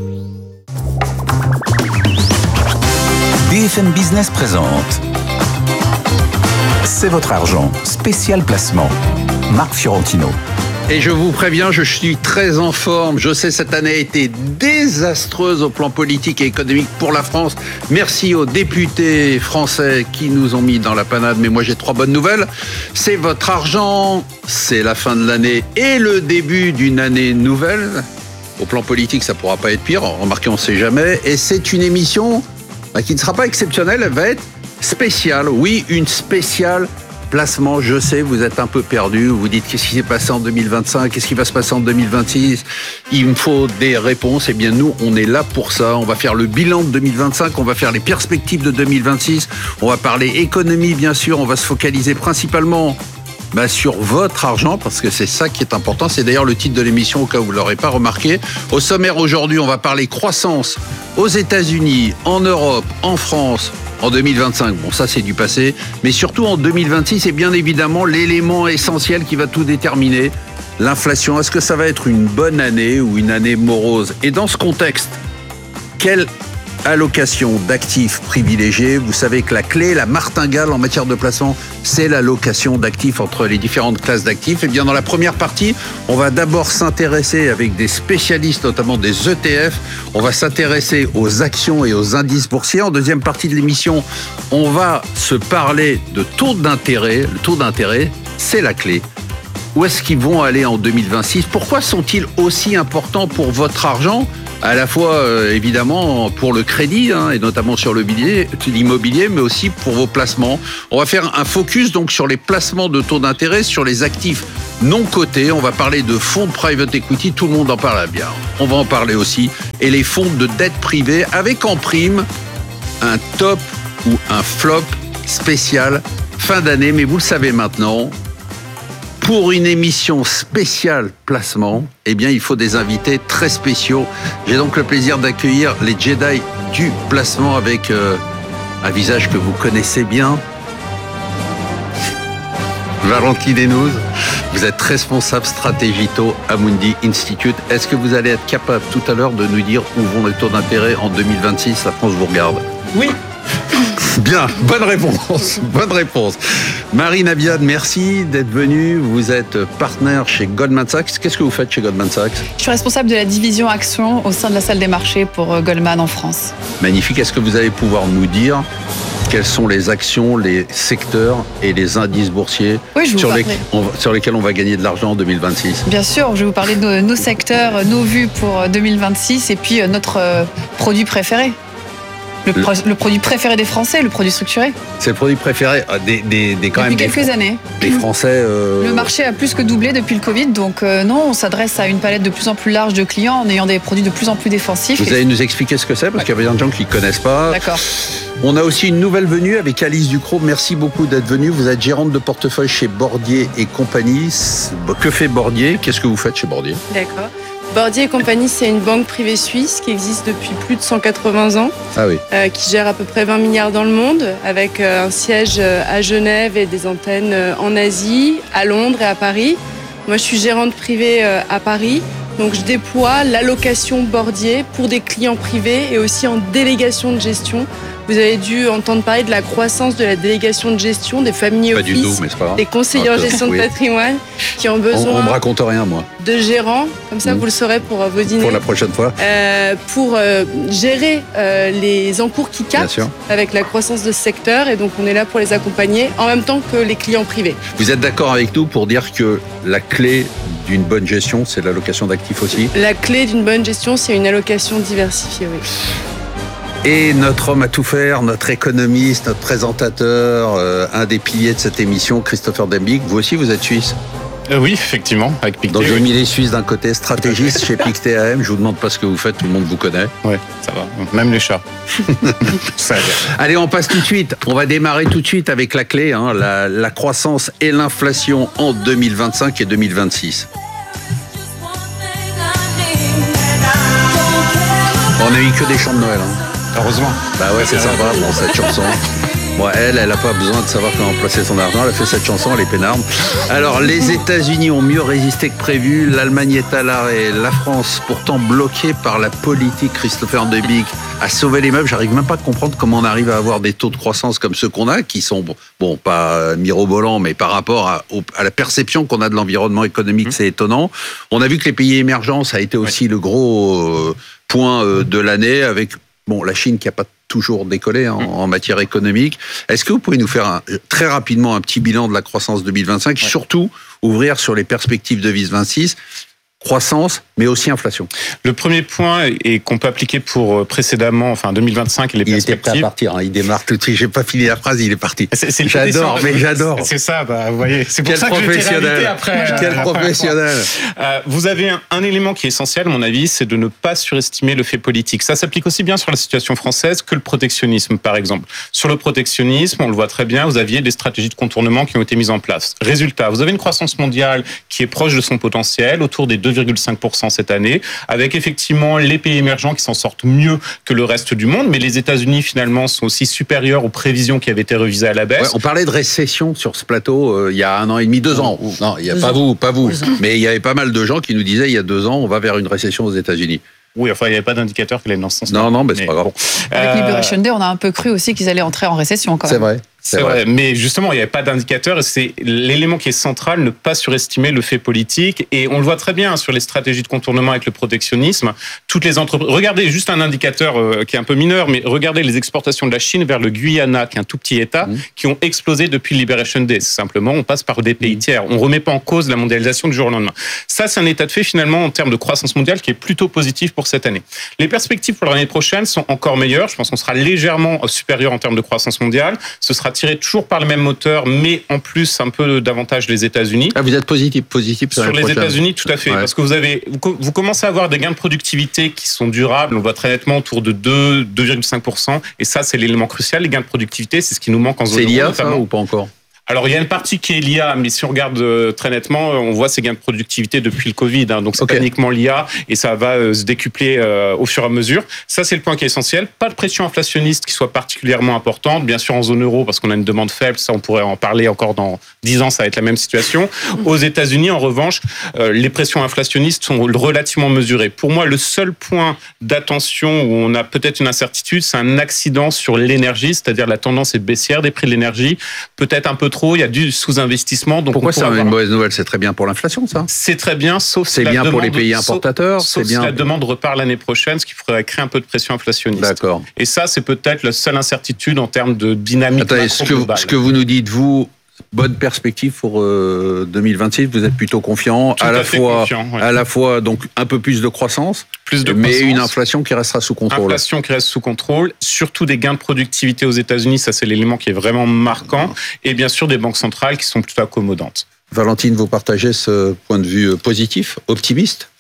BFM Business présente C'est votre argent, spécial placement. Marc Fiorentino.
Et je vous préviens, je suis très en forme. Je sais, cette année a été désastreuse au plan politique et économique pour la France. Merci aux députés français qui nous ont mis dans la panade. Mais moi, j'ai 3 bonnes nouvelles. C'est votre argent, c'est la fin de l'année et le début d'une année nouvelle. Au plan politique, ça ne pourra pas être pire. Remarquez, on ne sait jamais. Et c'est une émission qui ne sera pas exceptionnelle. Elle va être spéciale. Oui, une spéciale placement. Je sais, vous êtes un peu perdu. Vous dites qu'est-ce qui s'est passé en 2025, qu'est-ce qui va se passer en 2026. Il me faut des réponses. Eh bien, nous, on est là pour ça. On va faire le bilan de 2025. On va faire les perspectives de 2026. On va parler économie, bien sûr. On va se focaliser principalement sur votre argent, parce que c'est ça qui est important. C'est d'ailleurs le titre de l'émission, au cas où vous ne l'aurez pas remarqué. Au sommaire aujourd'hui, on va parler croissance aux États-Unis, en Europe, en France, en 2025. Bon, ça, c'est du passé. Mais surtout en 2026, c'est bien évidemment l'élément essentiel qui va tout déterminer. L'inflation. Est-ce que ça va être une bonne année ou une année morose ? Et dans ce contexte, quelle allocation d'actifs privilégiés. Vous savez que la clé, la martingale en matière de placement, c'est l'allocation d'actifs entre les différentes classes d'actifs. Et bien dans la première partie, on va d'abord s'intéresser avec des spécialistes, notamment des ETF. On va s'intéresser aux actions et aux indices boursiers. En deuxième partie de l'émission, on va se parler de taux d'intérêt. Le taux d'intérêt, c'est la clé. Où est-ce qu'ils vont aller en 2026 ? Pourquoi sont-ils aussi importants pour votre argent ? À la fois, évidemment, pour le crédit, et notamment sur l'immobilier, mais aussi pour vos placements. On va faire un focus donc sur les placements de taux d'intérêt, sur les actifs non cotés. On va parler de fonds de private equity, tout le monde en parle bien. On va en parler aussi. Et les fonds de dette privée, avec en prime un top ou un flop spécial fin d'année. Mais vous le savez maintenant, pour une émission spéciale placement, eh bien, il faut des invités très spéciaux. J'ai donc le plaisir d'accueillir les Jedi du placement avec un visage que vous connaissez bien. Valentine Denouze, vous êtes responsable stratégie taux à Amundi Institute. Est-ce que vous allez être capable tout à l'heure de nous dire où vont les taux d'intérêt en 2026 ? La France vous regarde.
Oui.
Bien, bonne réponse. Marine Abiad, merci d'être venue. Vous êtes partenaire chez Goldman Sachs. Qu'est-ce que vous faites chez Goldman Sachs ?
Je suis responsable de la division actions au sein de la salle des marchés pour Goldman en France.
Magnifique. Est-ce que vous allez pouvoir nous dire quelles sont les actions, les secteurs et les indices boursiers sur lesquels on va gagner de l'argent en 2026 ?
Bien sûr, je vais vous parler de nos secteurs, nos vues pour 2026 et puis notre produit préféré. Le produit préféré des Français, le produit structuré.
C'est le produit préféré
depuis quelques années.
Les Français.
Le marché a plus que doublé depuis le Covid, donc non, on s'adresse à une palette de plus en plus large de clients en ayant des produits de plus en plus défensifs.
Vous allez nous expliquer ce que c'est, parce qu'il y a bien des gens qui ne connaissent pas.
D'accord.
On a aussi une nouvelle venue avec Alice Ducrot. Merci beaucoup d'être venue. Vous êtes gérante de portefeuille chez Bordier et compagnie. Que fait Bordier ? Qu'est-ce que vous faites chez Bordier ?
D'accord. Bordier et compagnie, c'est une banque privée suisse qui existe depuis plus de 180 ans, qui gère à peu près 20 milliards dans le monde, avec un siège à Genève et des antennes en Asie, à Londres et à Paris. Moi, je suis gérante privée à Paris, donc je déploie l'allocation Bordier pour des clients privés et aussi en délégation de gestion. Vous avez dû entendre parler de la croissance de la délégation de gestion des familles office, des conseillers en gestion de patrimoine qui ont besoin.
On me raconte rien, moi.
De gérants, comme ça vous le saurez pour vos dîners.
Pour la prochaine fois.
Pour gérer les encours qui captent avec la croissance de ce secteur, et donc on est là pour les accompagner en même temps que les clients privés.
Vous êtes d'accord avec nous pour dire que la clé d'une bonne gestion, c'est l'allocation d'actifs aussi ?
La clé d'une bonne gestion, c'est une allocation diversifiée, oui.
Et notre homme à tout faire, notre économiste, notre présentateur, un des piliers de cette émission, Christopher Dembicq. Vous aussi, vous êtes suisse ?
Oui, effectivement, avec Pictet.
Donc j'ai mis les Suisses d'un côté, stratégiste chez Pictet AM. Je vous demande pas ce que vous faites, tout le monde vous connaît.
Oui, ça va. Même les chats. Ça va.
Allez, on passe tout de suite. On va démarrer tout de suite avec la clé, la croissance et l'inflation en 2025 et 2026. On a eu que des chants de Noël.
Heureusement.
Bah ouais, c'est sympa, cette chanson. Bon, elle a pas besoin de savoir comment placer son argent. Elle a fait cette chanson, elle est peinarde. Alors, les États-Unis ont mieux résisté que prévu. L'Allemagne est à l'arrêt. La France, pourtant bloquée par la politique, Christopher Dembicq, a sauvé les meubles. J'arrive même pas à comprendre comment on arrive à avoir des taux de croissance comme ceux qu'on a, qui sont, bon, pas mirobolants, mais par rapport à la perception qu'on a de l'environnement économique, c'est étonnant. On a vu que les pays émergents, ça a été aussi le gros point de l'année, avec la Chine qui n'a pas toujours décollé en matière économique. Est-ce que vous pouvez nous faire très rapidement un petit bilan de la croissance 2025, surtout ouvrir sur les perspectives de 2026 ? Croissance, mais aussi inflation.
Le premier point et qu'on peut appliquer pour précédemment, 2025 et les perspectives. Il était prêt à
partir, il démarre tout de suite. J'ai pas fini la phrase, il est parti. J'adore.
C'est ça, vous voyez. C'est pour ça que je t'ai invité après.
Quel professionnel.
Vous avez un élément qui est essentiel, à mon avis, c'est de ne pas surestimer le fait politique. Ça s'applique aussi bien sur la situation française que le protectionnisme, par exemple. Sur le protectionnisme, on le voit très bien, vous aviez des stratégies de contournement qui ont été mises en place. Résultat, vous avez une croissance mondiale qui est proche de son potentiel, autour des 2,5% cette année, avec effectivement les pays émergents qui s'en sortent mieux que le reste du monde, mais les États-Unis finalement sont aussi supérieurs aux prévisions qui avaient été revisées à la baisse.
Ouais, on parlait de récession sur ce plateau il y a 1 an et demi, 2 ans. Non, il y a pas vous, mais il y avait pas mal de gens qui nous disaient il y a 2 ans on va vers une récession aux États-Unis.
Oui, enfin, il n'y avait pas d'indicateur qui allait dans ce sens.
Non, mais c'est pas grave.
Bon.
Avec Liberation Day, on a un peu cru aussi qu'ils allaient entrer en récession quand même.
C'est vrai, mais justement, il n'y avait pas d'indicateur et c'est l'élément qui est central, ne pas surestimer le fait politique. Et on le voit très bien sur les stratégies de contournement avec le protectionnisme. Toutes les entreprises. Regardez juste un indicateur qui est un peu mineur, mais regardez les exportations de la Chine vers le Guyana, qui est un tout petit État, qui ont explosé depuis Liberation Day. C'est simplement, on passe par des pays tiers. On ne remet pas en cause la mondialisation du jour au lendemain. Ça, c'est un état de fait finalement en termes de croissance mondiale qui est plutôt positif pour cette année. Les perspectives pour l'année prochaine sont encore meilleures. Je pense qu'on sera légèrement supérieur en termes de croissance mondiale. Ce sera tiré toujours par le même moteur, mais en plus un peu davantage les États-Unis.
Ah, vous êtes positif
sur les États-Unis, tout à fait, parce que vous commencez à avoir des gains de productivité qui sont durables. On voit très nettement autour de 2,5%, et ça c'est l'élément crucial. Les gains de productivité, c'est ce qui nous manque en zone euro.
C'est l'IA, ça, ou pas encore?
Alors, il y a une partie qui est l'IA, mais si on regarde très nettement, on voit ces gains de productivité depuis le Covid. Donc, c'est pas uniquement l'IA et ça va se décupler au fur et à mesure. Ça, c'est le point qui est essentiel. Pas de pression inflationniste qui soit particulièrement importante. Bien sûr, en zone euro, parce qu'on a une demande faible. Ça, on pourrait en parler encore dans 10 ans, ça va être la même situation. Aux États-Unis, en revanche, les pressions inflationnistes sont relativement mesurées. Pour moi, le seul point d'attention où on a peut-être une incertitude, c'est un accident sur l'énergie, c'est-à-dire la tendance est baissière des prix de l'énergie. Peut-être un peu trop. Il y a du sous-investissement. Donc
pourquoi c'est une mauvaise nouvelle? C'est très bien pour l'inflation, ça.
C'est très bien, sauf
c'est bien pour les pays importateurs.
Sauf si la demande repart l'année prochaine, ce qui ferait créer un peu de pression inflationniste.
D'accord.
Et ça, c'est peut-être la seule incertitude en termes de dynamique.
Attendez, ce que vous nous dites, vous, bonne perspective pour 2026. Vous êtes plutôt confiant, à la fois donc un peu plus de croissance, mais une inflation qui restera sous contrôle.
Inflation qui reste sous contrôle, surtout des gains de productivité aux États-Unis, ça c'est l'élément qui est vraiment marquant, et bien sûr des banques centrales qui sont plutôt accommodantes.
Valentine, vous partagez ce point de vue positif, optimiste?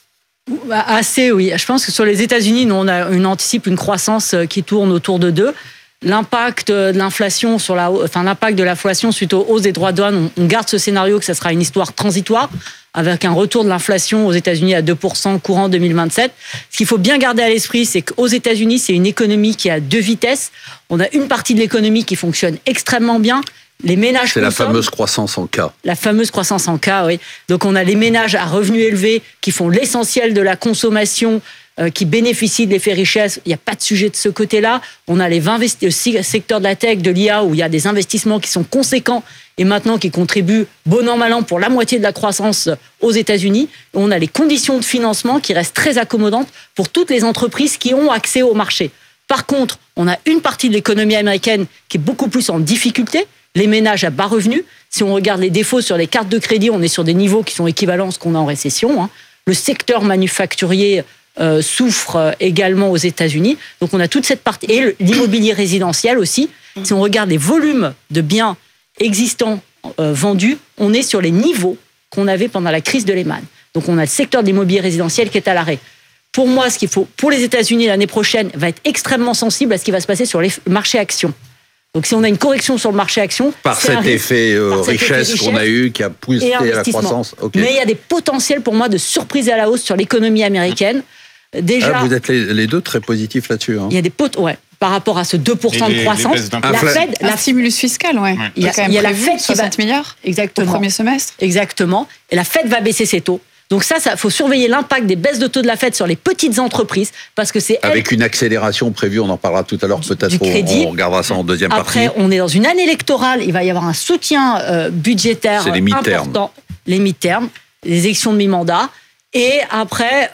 Assez, oui. Je pense que sur les États-Unis, nous on anticipe une croissance qui tourne autour de 2. L'impact de l'inflation l'impact de l'inflation suite aux hausses des droits de douane, on garde ce scénario que ça sera une histoire transitoire avec un retour de l'inflation aux États-Unis à 2% courant 2027. Ce qu'il faut bien garder à l'esprit, c'est qu'aux États-Unis, c'est une économie qui a 2 vitesses. On a une partie de l'économie qui fonctionne extrêmement bien. Les ménages
c'est la fameuse croissance en K.
La fameuse croissance en K, oui. Donc on a les ménages à revenus élevés qui font l'essentiel de la consommation, qui bénéficient de l'effet richesse. Il n'y a pas de sujet de ce côté-là. On a le secteur de la tech, de l'IA, où il y a des investissements qui sont conséquents et maintenant qui contribuent bon an, mal an pour la moitié de la croissance aux États-Unis. Et on a les conditions de financement qui restent très accommodantes pour toutes les entreprises qui ont accès au marché. Par contre, on a une partie de l'économie américaine qui est beaucoup plus en difficulté, les ménages à bas revenus. Si on regarde les défauts sur les cartes de crédit, on est sur des niveaux qui sont équivalents à ce qu'on a en récession. Le secteur manufacturier souffre également aux États-Unis. Donc on a toute cette partie. Et l'immobilier résidentiel aussi. Si on regarde les volumes de biens existants vendus, on est sur les niveaux qu'on avait pendant la crise de Lehman. Donc on a le secteur de l'immobilier résidentiel qui est à l'arrêt. Pour moi, ce qu'il faut pour les États-Unis l'année prochaine va être extrêmement sensible à ce qui va se passer sur les marchés actions. Donc si on a une correction sur le marché action,
par cet effet richesse qu'on a eu, qui a poussé à la croissance. Okay.
Mais il y a des potentiels pour moi de surprise à la hausse sur l'économie américaine. Déjà,
vous êtes les deux très positifs là-dessus.
Il y a des par rapport à ce 2% de croissance.
La Fed, un stimulus fiscal, ouais. Il y a la Fed 60 milliards au premier semestre.
Exactement. Et la Fed va baisser ses taux. Donc ça, faut surveiller l'impact des baisses de taux de la Fed sur les petites entreprises, parce que c'est
avec une accélération prévue, on en parlera tout à l'heure, peut-être on regardera ça en deuxième partie.
Après, on est dans une année électorale, il va y avoir un soutien budgétaire important. Les mi-termes, les élections de mi-mandat. Et après,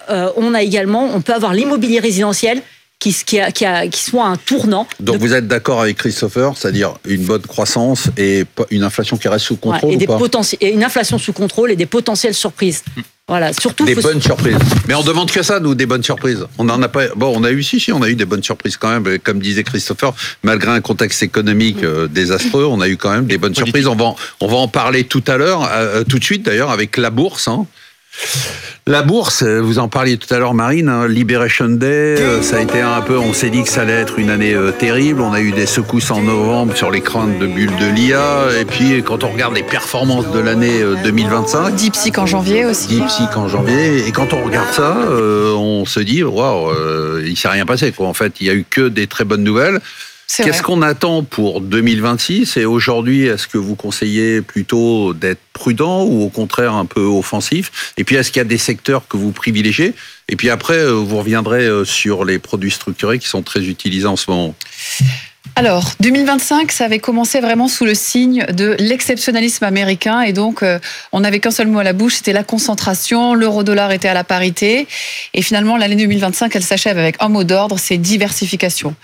on peut avoir l'immobilier résidentiel qui soit un tournant.
Donc vous êtes d'accord avec Christopher, c'est-à-dire une bonne croissance et une inflation qui reste sous contrôle,
et une inflation sous contrôle et des potentielles surprises. Voilà, surtout
des bonnes surprises. Mais on demande que ça, nous, des bonnes surprises. On en a pas. Bon, on a eu on a eu des bonnes surprises quand même. Comme disait Christopher, malgré un contexte économique désastreux, on a eu quand même des bonnes surprises. On va en parler tout à l'heure, tout de suite d'ailleurs, avec la bourse. La bourse, vous en parliez tout à l'heure, Marine, Liberation Day, ça a été un peu, on s'est dit que ça allait être une année terrible, on a eu des secousses en novembre sur les craintes de bulles de l'IA, et puis quand on regarde les performances de l'année 2025...
DeepSeek en janvier aussi.
DeepSeek en janvier, et quand on regarde ça, on se dit, waouh, il s'est rien passé, quoi. En fait, il y a eu que des très bonnes nouvelles. Qu'est-ce qu'on attend pour 2026 ? Et aujourd'hui, est-ce que vous conseillez plutôt d'être prudent ou au contraire un peu offensif ? Et puis, est-ce qu'il y a des secteurs que vous privilégiez ? Et puis après, vous reviendrez sur les produits structurés qui sont très utilisés en ce moment.
Alors, 2025, ça avait commencé vraiment sous le signe de l'exceptionnalisme américain et donc on n'avait qu'un seul mot à la bouche, c'était la concentration, l'euro-dollar était à la parité et finalement l'année 2025, elle s'achève avec un mot d'ordre, c'est diversification.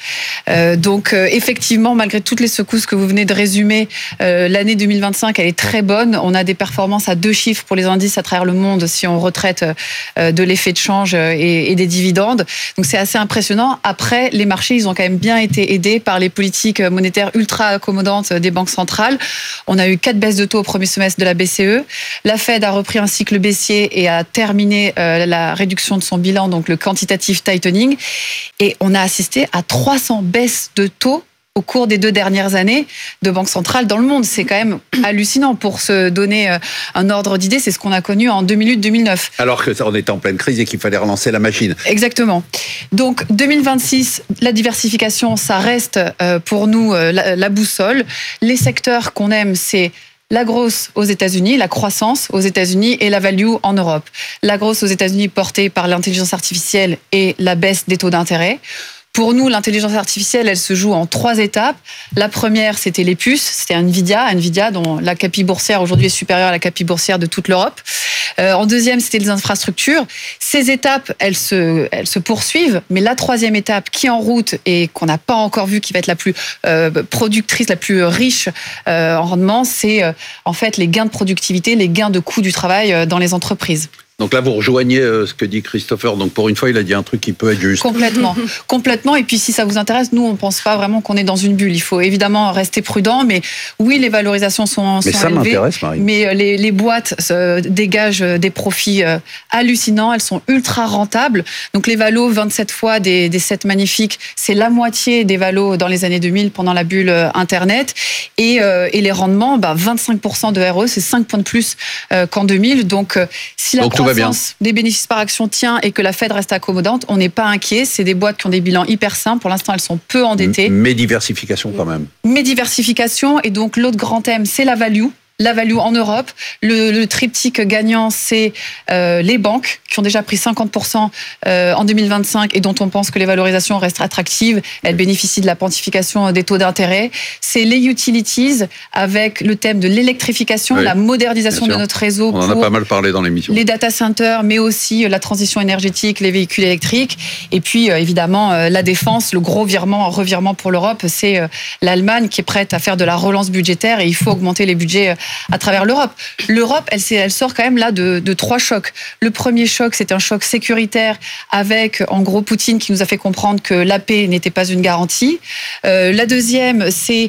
Donc effectivement, malgré toutes les secousses que vous venez de résumer, l'année 2025, elle est très bonne. On a des performances à 2 chiffres pour les indices à travers le monde si on retraite de l'effet de change et des dividendes. Donc c'est assez impressionnant. Après, les marchés, ils ont quand même bien été aidés par les politiques monétaires ultra accommodantes des banques centrales. On a eu 4 baisses de taux au premier semestre de la BCE. La Fed a repris un cycle baissier et a terminé la réduction de son bilan, donc le quantitative tightening. Et on a assisté à 300 baisses de taux au cours des 2 dernières années de banques centrales dans le monde. C'est quand même hallucinant. Pour se donner un ordre d'idée, c'est ce qu'on a connu en 2008-2009.
Alors qu'on était en pleine crise et qu'il fallait relancer la machine.
Exactement. Donc 2026, la diversification, ça reste pour nous la boussole. Les secteurs qu'on aime, c'est la grosse aux États-Unis, la croissance aux États-Unis et la value en Europe. La grosse aux États-Unis portée par l'intelligence artificielle et la baisse des taux d'intérêt. Pour nous, l'intelligence artificielle, elle se joue en 3 étapes. La première, c'était les puces, c'était Nvidia dont la capi boursière aujourd'hui est supérieure à la capi boursière de toute l'Europe. En deuxième, c'était les infrastructures. Ces étapes, elles se poursuivent, mais la 3e étape qui est en route et qu'on n'a pas encore vue, qui va être la plus productrice, la plus riche en rendement, c'est en fait les gains de productivité, les gains de coût du travail dans les entreprises.
Donc là, vous rejoignez ce que dit Christopher. Donc pour une fois, il a dit un truc qui peut être juste.
Complètement. Et puis si ça vous intéresse, nous, on ne pense pas vraiment qu'on est dans une bulle. Il faut évidemment rester prudent. Mais oui, les valorisations sont
mais ça
élevées.
M'intéresse, Marie.
Mais les boîtes dégagent des profits hallucinants. Elles sont ultra rentables. Donc les valos, 27 fois des 7 magnifiques, c'est la moitié des valos dans les années 2000 pendant la bulle Internet. Et les rendements, 25% de RE, c'est 5 points de plus qu'en 2000. Donc si la croissance des bénéfices par action tient et que la Fed reste accommodante, on n'est pas inquiet. C'est des boîtes qui ont des bilans hyper sains. Pour l'instant, elles sont peu endettées.
Mais diversification quand même.
Mais diversification. Et donc, l'autre grand thème, c'est la value. La value en Europe. Le triptyque gagnant, c'est les banques qui ont déjà pris 50% en 2025 et dont on pense que les valorisations restent attractives. Elles bénéficient de la pontification des taux d'intérêt. C'est les utilities avec le thème de l'électrification, la modernisation de notre réseau.
On en a pas mal parlé dans l'émission.
Les data centers, mais aussi la transition énergétique, les véhicules électriques. Et puis, évidemment, la défense, le gros revirement pour l'Europe, c'est l'Allemagne qui est prête à faire de la relance budgétaire et il faut augmenter les budgets à travers l'Europe. L'Europe, elle sort quand même là de 3 chocs. Le premier choc, c'est un choc sécuritaire avec, en gros, Poutine qui nous a fait comprendre que la paix n'était pas une garantie. La deuxième, c'est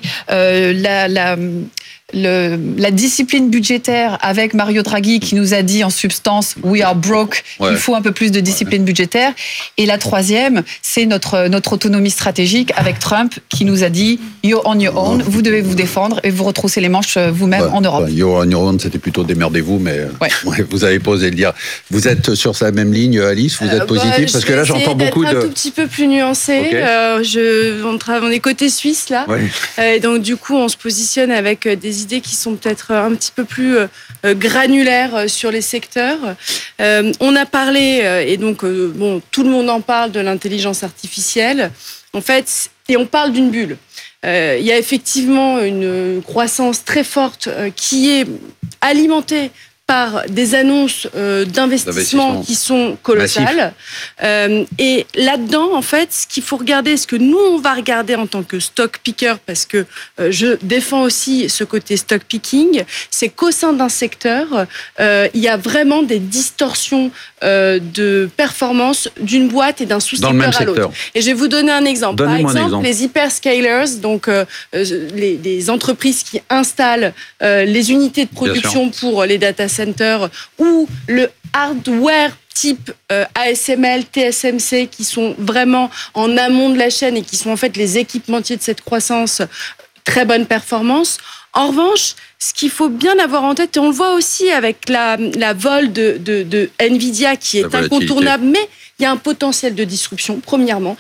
la discipline budgétaire avec Mario Draghi qui nous a dit en substance « we are broke », il faut un peu plus de discipline budgétaire. Et la troisième, c'est notre autonomie stratégique avec Trump qui nous a dit « you're on your own », vous devez vous défendre et vous retrousser les manches vous-même en Europe.
You're on your own, c'était plutôt démerdez-vous, mais vous avez pas osé le dire. Vous êtes sur sa même ligne, Alice, vous êtes positive parce que là j'entends beaucoup de...
un tout petit peu plus nuancé. Okay. On est côté suisse là, et donc du coup on se positionne avec des idées qui sont peut-être un petit peu plus granulaires sur les secteurs. On a parlé, et donc tout le monde en parle, de l'intelligence artificielle. En fait, et on parle d'une bulle. Il y a effectivement une croissance très forte qui est alimentée par des annonces d'investissement qui sont colossales. Et là-dedans, en fait, ce qu'il faut regarder, ce que nous, on va regarder en tant que stock picker, parce que je défends aussi ce côté stock picking, c'est qu'au sein d'un secteur, il y a vraiment des distorsions de performance d'une boîte et d'un sous-secteur à l'autre. Et je vais vous donner un exemple. Par exemple, les hyperscalers, donc les entreprises qui installent les unités de production pour les data centers ou le hardware type ASML, TSMC, qui sont vraiment en amont de la chaîne et qui sont en fait les équipementiers de cette croissance, très bonne performance. En revanche, ce qu'il faut bien avoir en tête, et on le voit aussi avec la vol de Nvidia qui est incontournable, mais il y a un potentiel de disruption, premièrement.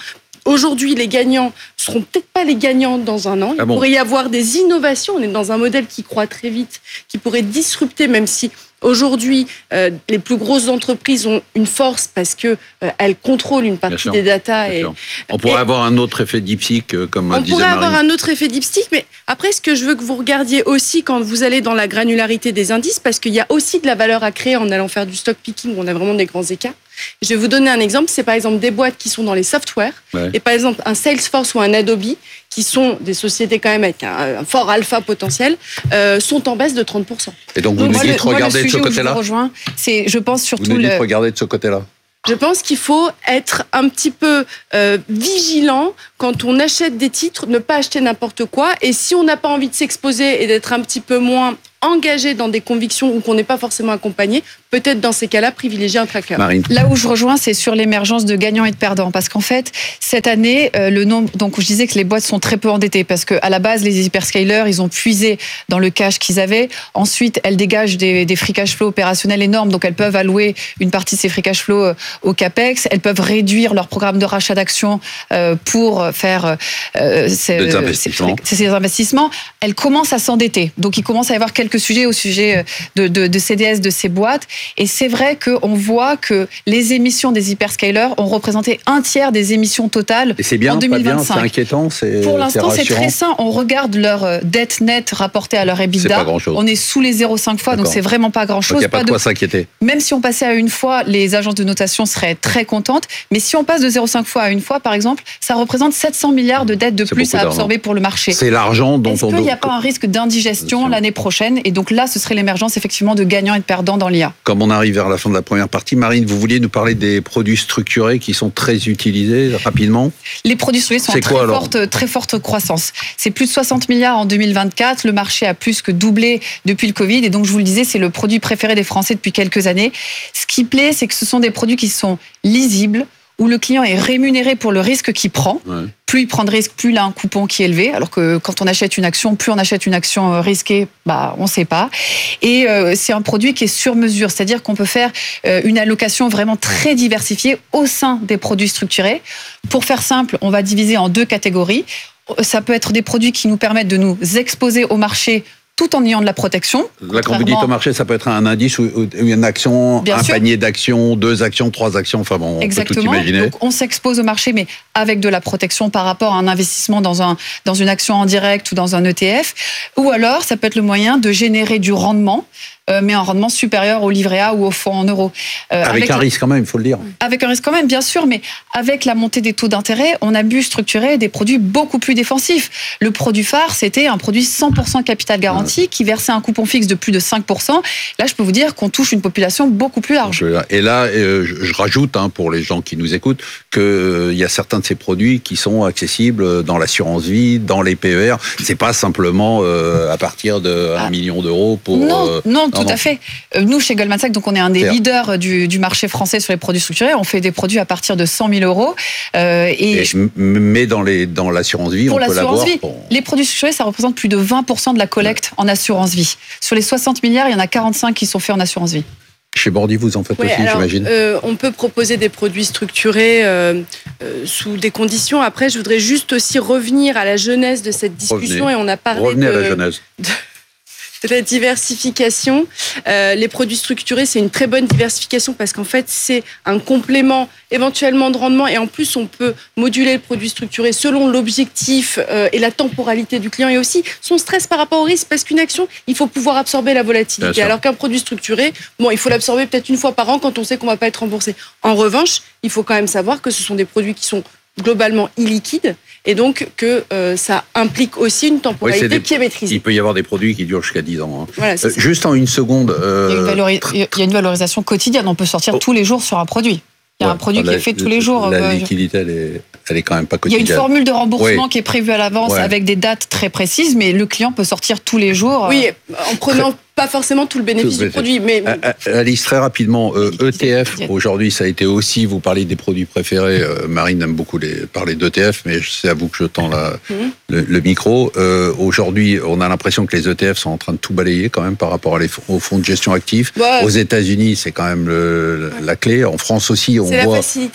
aujourd'hui, les gagnants seront peut-être pas les gagnants dans un an. Il pourrait y avoir des innovations. On est dans un modèle qui croît très vite, qui pourrait disrupter, même si aujourd'hui, les plus grosses entreprises ont une force parce que elles contrôlent une partie des data.
On pourrait avoir un autre effet diptyque, comme disait Marine.
On pourrait avoir un autre effet diptyque, mais après, ce que je veux que vous regardiez aussi quand vous allez dans la granularité des indices, parce qu'il y a aussi de la valeur à créer en allant faire du stock picking, où on a vraiment des grands écarts. Je vais vous donner un exemple, c'est par exemple des boîtes qui sont dans les softwares, et par exemple un Salesforce ou un Adobe, qui sont des sociétés quand même avec un fort alpha potentiel, sont en baisse de 30%.
Et donc vous nous dites regardez de ce côté-là.
Je pense surtout
vous nous dites regardez de ce côté-là.
Je pense qu'il faut être un petit peu vigilant quand on achète des titres, ne pas acheter n'importe quoi. Et si on n'a pas envie de s'exposer et d'être un petit peu moins engagé dans des convictions ou qu'on n'est pas forcément accompagné, peut-être dans ces cas-là, privilégier un tracker.
Marine.
Là où je rejoins, c'est sur l'émergence de gagnants et de perdants. Parce qu'en fait, cette année, le nombre. Donc, je disais que les boîtes sont très peu endettées parce qu'à la base, les hyperscalers, ils ont puisé dans le cash qu'ils avaient. Ensuite, elles dégagent des free cash flow opérationnels énormes. Donc, elles peuvent allouer une partie de ces free cash flow au CAPEX. Elles peuvent réduire leur programme de rachat d'actions pour faire ces investissements. Elles commencent à s'endetter. Donc, il commence à y avoir quelques sujets au sujet de CDS de ces boîtes. Et c'est vrai qu'on voit que les émissions des hyperscalers ont représenté 1/3 des émissions totales
et c'est bien,
en 2025.
Pas bien, c'est inquiétant.
Pour l'instant, c'est très sain. On regarde leur dette nette rapportée à leur EBITDA. On est sous les 0,5 fois, donc c'est vraiment pas grand-chose.
Il n'y a pas de quoi s'inquiéter.
Même si on passait à 1 fois, les agences de notation seraient très contentes. Mais si on passe de 0,5 fois à 1 fois, par exemple, ça représente 700 milliards de dettes de plus à absorber pour le marché.
C'est l'argent dont
Est-ce qu'il n'y a pas un risque d'indigestion l'année prochaine? Et donc là, ce serait l'émergence effectivement de gagnants et de perdants dans l'IA.
Comme on arrive vers la fin de la première partie, Marine, vous vouliez nous parler des produits structurés qui sont très utilisés rapidement?
Les produits structurés sont en très forte croissance. C'est plus de 60 milliards en 2024. Le marché a plus que doublé depuis le Covid. Et donc, je vous le disais, c'est le produit préféré des Français depuis quelques années. Ce qui plaît, c'est que ce sont des produits qui sont lisibles, où le client est rémunéré pour le risque qu'il prend. Ouais. Plus il prend de risque, plus il a un coupon qui est élevé. Alors que quand on achète une action, plus on achète une action risquée, on ne sait pas. Et c'est un produit qui est sur mesure, c'est-à-dire qu'on peut faire une allocation vraiment très diversifiée au sein des produits structurés. Pour faire simple, on va diviser en 2 catégories. Ça peut être des produits qui nous permettent de nous exposer au marché tout en ayant de la protection.
Là, quand vous dites au marché, ça peut être un indice ou une action, un panier d'actions, 2 actions, 3 actions, enfin bon, on peut tout imaginer.
Donc, on s'expose au marché, mais avec de la protection par rapport à un investissement dans une action en direct ou dans un ETF. Ou alors, ça peut être le moyen de générer du rendement, mais un rendement supérieur au livret A ou au fonds en euros.
Avec un risque quand même, il faut le dire.
Avec un risque quand même, bien sûr, mais avec la montée des taux d'intérêt, on a pu structurer des produits beaucoup plus défensifs. Le produit phare, c'était un produit 100% capital garanti qui versait un coupon fixe de plus de 5%. Là, je peux vous dire qu'on touche une population beaucoup plus large.
Et là, je rajoute, pour les gens qui nous écoutent, qu'il y a certains de ces produits qui sont accessibles dans l'assurance vie, dans les PER. C'est pas simplement à partir de 1 million d'euros pour...
Non, tout à fait. Nous, chez Goldman Sachs, donc on est un des leaders du marché français sur les produits structurés. On fait des produits à partir de 100 000 euros.
Mais dans l'assurance vie, on peut l'avoir.
Les produits structurés, ça représente plus de 20% de la collecte en assurance vie. Sur les 60 milliards, il y en a 45 qui sont faits en assurance vie.
Chez Bordy, vous en faites aussi, j'imagine.
On peut proposer des produits structurés sous des conditions. Après, je voudrais juste aussi revenir à la genèse de cette discussion. Et on a parlé
à la genèse.
De la diversification. Les produits structurés, c'est une très bonne diversification parce qu'en fait, c'est un complément éventuellement de rendement et en plus, on peut moduler le produit structuré selon l'objectif et la temporalité du client et aussi son stress par rapport au risque parce qu'une action, il faut pouvoir absorber la volatilité. Alors qu'un produit structuré, il faut l'absorber peut-être 1 fois par an quand on sait qu'on ne va pas être remboursé. En revanche, il faut quand même savoir que ce sont des produits qui sont globalement illiquides et donc que ça implique aussi une temporalité qui est maîtrisée.
Il peut y avoir des produits qui durent jusqu'à 10 ans.
Voilà,
juste en 1 seconde...
Il y a une valorisation quotidienne, on peut sortir tous les jours sur un produit. Il y a un produit qui est fait tous les jours.
La liquidité, elle est quand même pas quotidienne.
Il y a une formule de remboursement qui est prévue à l'avance avec des dates très précises, mais le client peut sortir tous les jours.
Oui, en prenant pas forcément tout le bénéfice du produit. Mais...
Alice, très rapidement, ETF, aujourd'hui, ça a été aussi, vous parlez des produits préférés, Marine aime beaucoup parler d'ETF, mais c'est à vous que je tends le micro. Aujourd'hui, on a l'impression que les ETF sont en train de tout balayer quand même par rapport aux fonds de gestion actifs. Aux États-Unis, c'est quand même la clé. En France aussi, on voit...
C'est la facilité,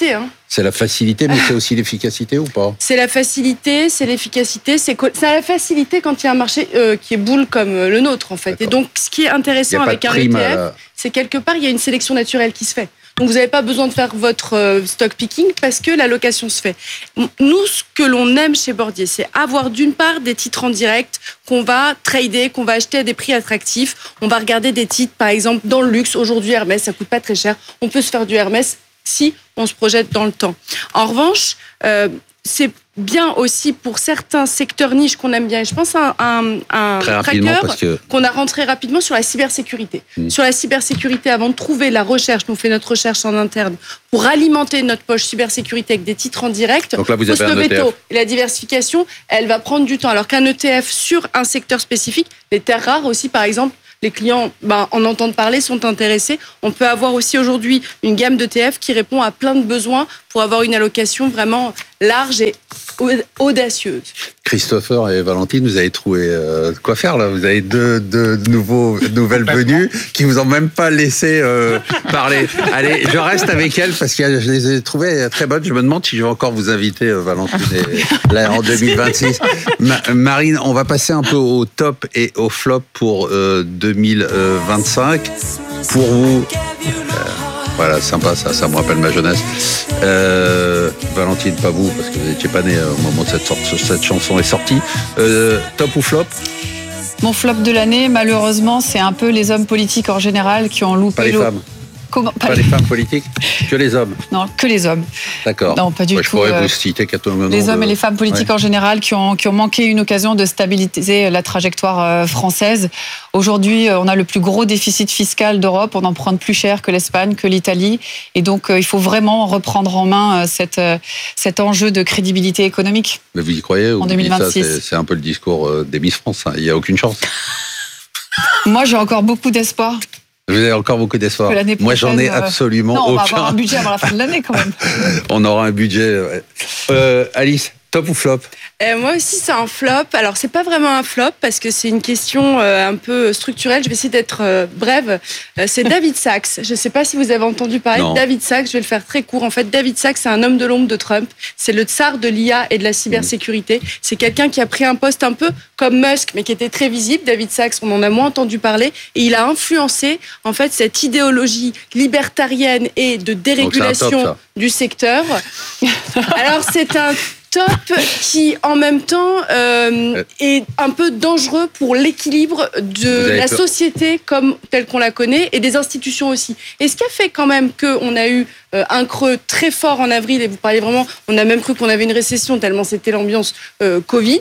C'est la facilité, mais c'est aussi l'efficacité ou pas?
C'est la facilité, c'est l'efficacité, c'est la facilité quand il y a un marché qui est boule comme le nôtre, en fait. D'accord. Et donc, ce qui est intéressant avec un ETF, c'est quelque part, il y a une sélection naturelle qui se fait. Donc, vous n'avez pas besoin de faire votre stock picking parce que l'allocation se fait. Nous, ce que l'on aime chez Bordier, c'est avoir d'une part des titres en direct qu'on va trader, qu'on va acheter à des prix attractifs. On va regarder des titres, par exemple, dans le luxe. Aujourd'hui, Hermès, ça coûte pas très cher. On peut se faire du Hermès si on se projette dans le temps. En revanche, c'est bien aussi pour certains secteurs niches qu'on aime bien. Et je pense à un tracker qu'on a rentré rapidement sur la cybersécurité. Sur la cybersécurité, avant de trouver la recherche, nous on fait notre recherche en interne pour alimenter notre poche cybersécurité avec des titres en direct.
Donc là, vous avez un ETF.
Et la diversification, elle va prendre du temps. Alors qu'un ETF sur un secteur spécifique, les terres rares aussi, par exemple, les clients en entendent parler, sont intéressés. On peut avoir aussi aujourd'hui une gamme d'ETF qui répond à plein de besoins pour avoir une allocation vraiment large et audacieuse.
Christopher et Valentine, vous avez trouvé quoi faire là? Vous avez deux nouvelles venues qui vous ont même pas laissé parler. Allez, je reste avec elles parce que je les ai trouvées très bonnes. Je me demande si je vais encore vous inviter, Valentine, là, en 2026. Marine, on va passer un peu au top et au flop pour 2025. Pour vous, voilà, sympa, ça me rappelle ma jeunesse. Valentine, pas vous, parce que vous n'étiez pas né au moment où cette chanson est sortie. Top ou flop?
Mon flop de l'année, malheureusement, c'est un peu les hommes politiques en général qui ont loupé...
Pas les femmes.
Comment?
Pas les femmes politiques, que les hommes.
Non, que les hommes.
D'accord.
Non, pas du tout.
Je pourrais vous citer
les hommes et les femmes politiques en général qui ont manqué une occasion de stabiliser la trajectoire française. Aujourd'hui, on a le plus gros déficit fiscal d'Europe. On emprunte plus cher que l'Espagne, que l'Italie. Et donc, il faut vraiment reprendre en main cet enjeu de crédibilité économique.
Mais vous y croyez?
En 2026.
Ça, c'est un peu le discours des Miss France. Il n'y a aucune chance.
Moi, j'ai encore beaucoup d'espoir.
Vous avez encore beaucoup d'espoir. Moi, j'en ai absolument aucun.
On va avoir un budget avant la fin de l'année, quand même.
On aura un budget. Ouais. Alice, top ou flop?
Moi aussi, c'est un flop. Alors, c'est pas vraiment un flop parce que c'est une question un peu structurelle. Je vais essayer d'être brève. C'est David Sacks. Je ne sais pas si vous avez entendu parler de David Sacks. Je vais le faire très court. En fait, David Sacks, c'est un homme de l'ombre de Trump. C'est le tsar de l'IA et de la cybersécurité. C'est quelqu'un qui a pris un poste un peu comme Musk, mais qui était très visible. David Sacks, on en a moins entendu parler. Et il a influencé, en fait, cette idéologie libertarienne et de dérégulation du secteur. Alors, c'est un top qui, en même temps, est un peu dangereux pour l'équilibre de la société telle qu'on la connaît et des institutions aussi. Et ce qui a fait quand même qu'on a eu un creux très fort en avril, et vous parliez vraiment, on a même cru qu'on avait une récession tellement c'était l'ambiance Covid,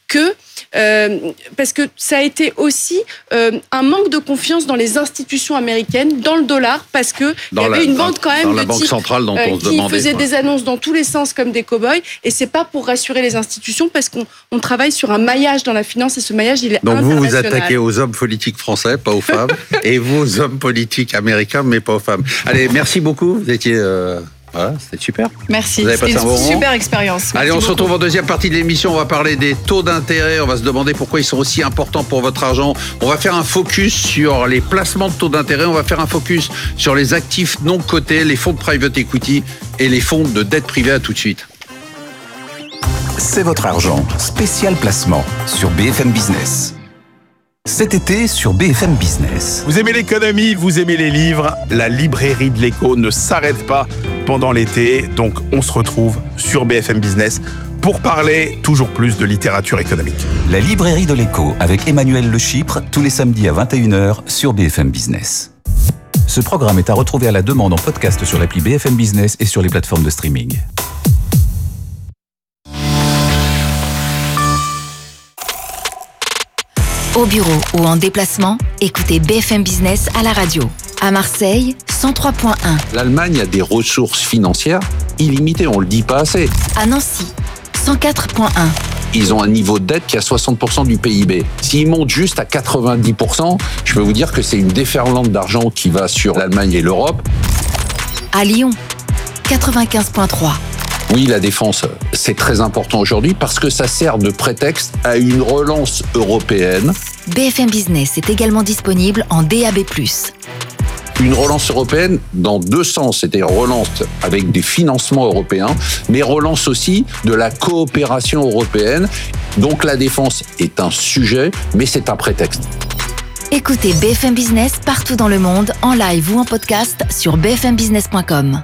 parce que ça a été aussi un manque de confiance dans les institutions américaines, dans le dollar, parce que il y avait une bande quand même de
banque centrale dont on se
qui
demandait,
faisait des annonces dans tous les sens comme des cow-boys, et c'est pas pour rassurer les institutions, parce qu'on travaille sur un maillage dans la finance, et ce maillage il est international.
Donc vous attaquez aux hommes politiques français, pas aux femmes, et vous aux hommes politiques américains, mais pas aux femmes. Allez, merci beaucoup. Vous étiez voilà, c'était super.
Merci, c'était une super expérience.
Allez, on se retrouve en deuxième partie de l'émission. On va parler des taux d'intérêt. On va se demander pourquoi ils sont aussi importants pour votre argent. On va faire un focus sur les placements de taux d'intérêt. On va faire un focus sur les actifs non cotés, les fonds de private equity et les fonds de dette privée. À tout de suite.
C'est votre argent. Spécial placement sur BFM Business. Cet été sur BFM Business.
Vous aimez l'économie, vous aimez les livres, la librairie de l'écho ne s'arrête pas pendant l'été, donc on se retrouve sur BFM Business pour parler toujours plus de littérature économique.
La librairie de l'écho avec Emmanuel Le Chypre, tous les samedis à 21h sur BFM Business. Ce programme est à retrouver à la demande en podcast sur l'appli BFM Business et sur les plateformes de streaming.
Au bureau ou en déplacement, écoutez BFM Business à la radio. À Marseille, 103.1.
L'Allemagne a des ressources financières illimitées, on le dit pas assez.
À Nancy, 104.1.
Ils ont un niveau de dette qui est à 60% du PIB. S'ils montent juste à 90%, je peux vous dire que c'est une déferlante d'argent qui va sur l'Allemagne et l'Europe.
À Lyon, 95.3.
Oui, la défense, c'est très important aujourd'hui parce que ça sert de prétexte à une relance européenne.
BFM Business est également disponible en DAB+.
Une relance européenne dans deux sens, c'est-à-dire relance avec des financements européens, mais relance aussi de la coopération européenne. Donc la défense est un sujet, mais c'est un prétexte.
Écoutez BFM Business partout dans le monde, en live ou en podcast sur bfmbusiness.com.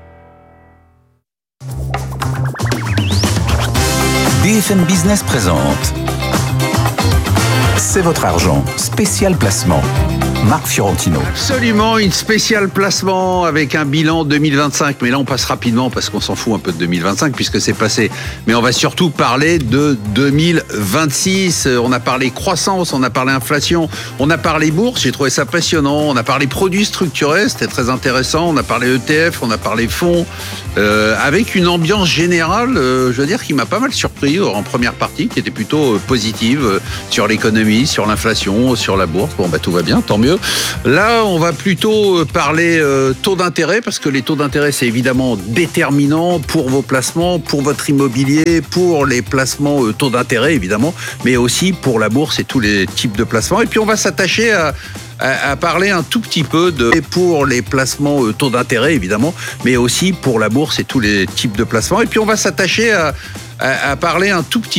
BFM Business présente C'est votre argent, spécial placement. Marc Fiorentino.
Absolument, une spéciale placement avec un bilan 2025. Mais là, on passe rapidement parce qu'on s'en fout un peu de 2025 puisque c'est passé. Mais on va surtout parler de 2026. On a parlé croissance, on a parlé inflation, on a parlé bourse. J'ai trouvé ça passionnant. On a parlé produits structurés, c'était très intéressant. On a parlé ETF, on a parlé fonds. Avec une ambiance générale, je veux dire, qui m'a pas mal surpris en première partie, qui était plutôt positive sur l'économie, sur l'inflation, sur la bourse. Bon, bah tout va bien, tant mieux. Là, on va plutôt parler taux d'intérêt, parce que les taux d'intérêt, c'est évidemment déterminant pour vos placements, pour votre immobilier, pour les placements taux d'intérêt, évidemment, mais aussi pour la bourse et tous les types de placements. Et puis, on va s'attacher à parler un tout petit peu pour les placements taux d'intérêt, évidemment, mais aussi pour la bourse et tous les types de placements. Et puis, on va s'attacher à parler un tout petit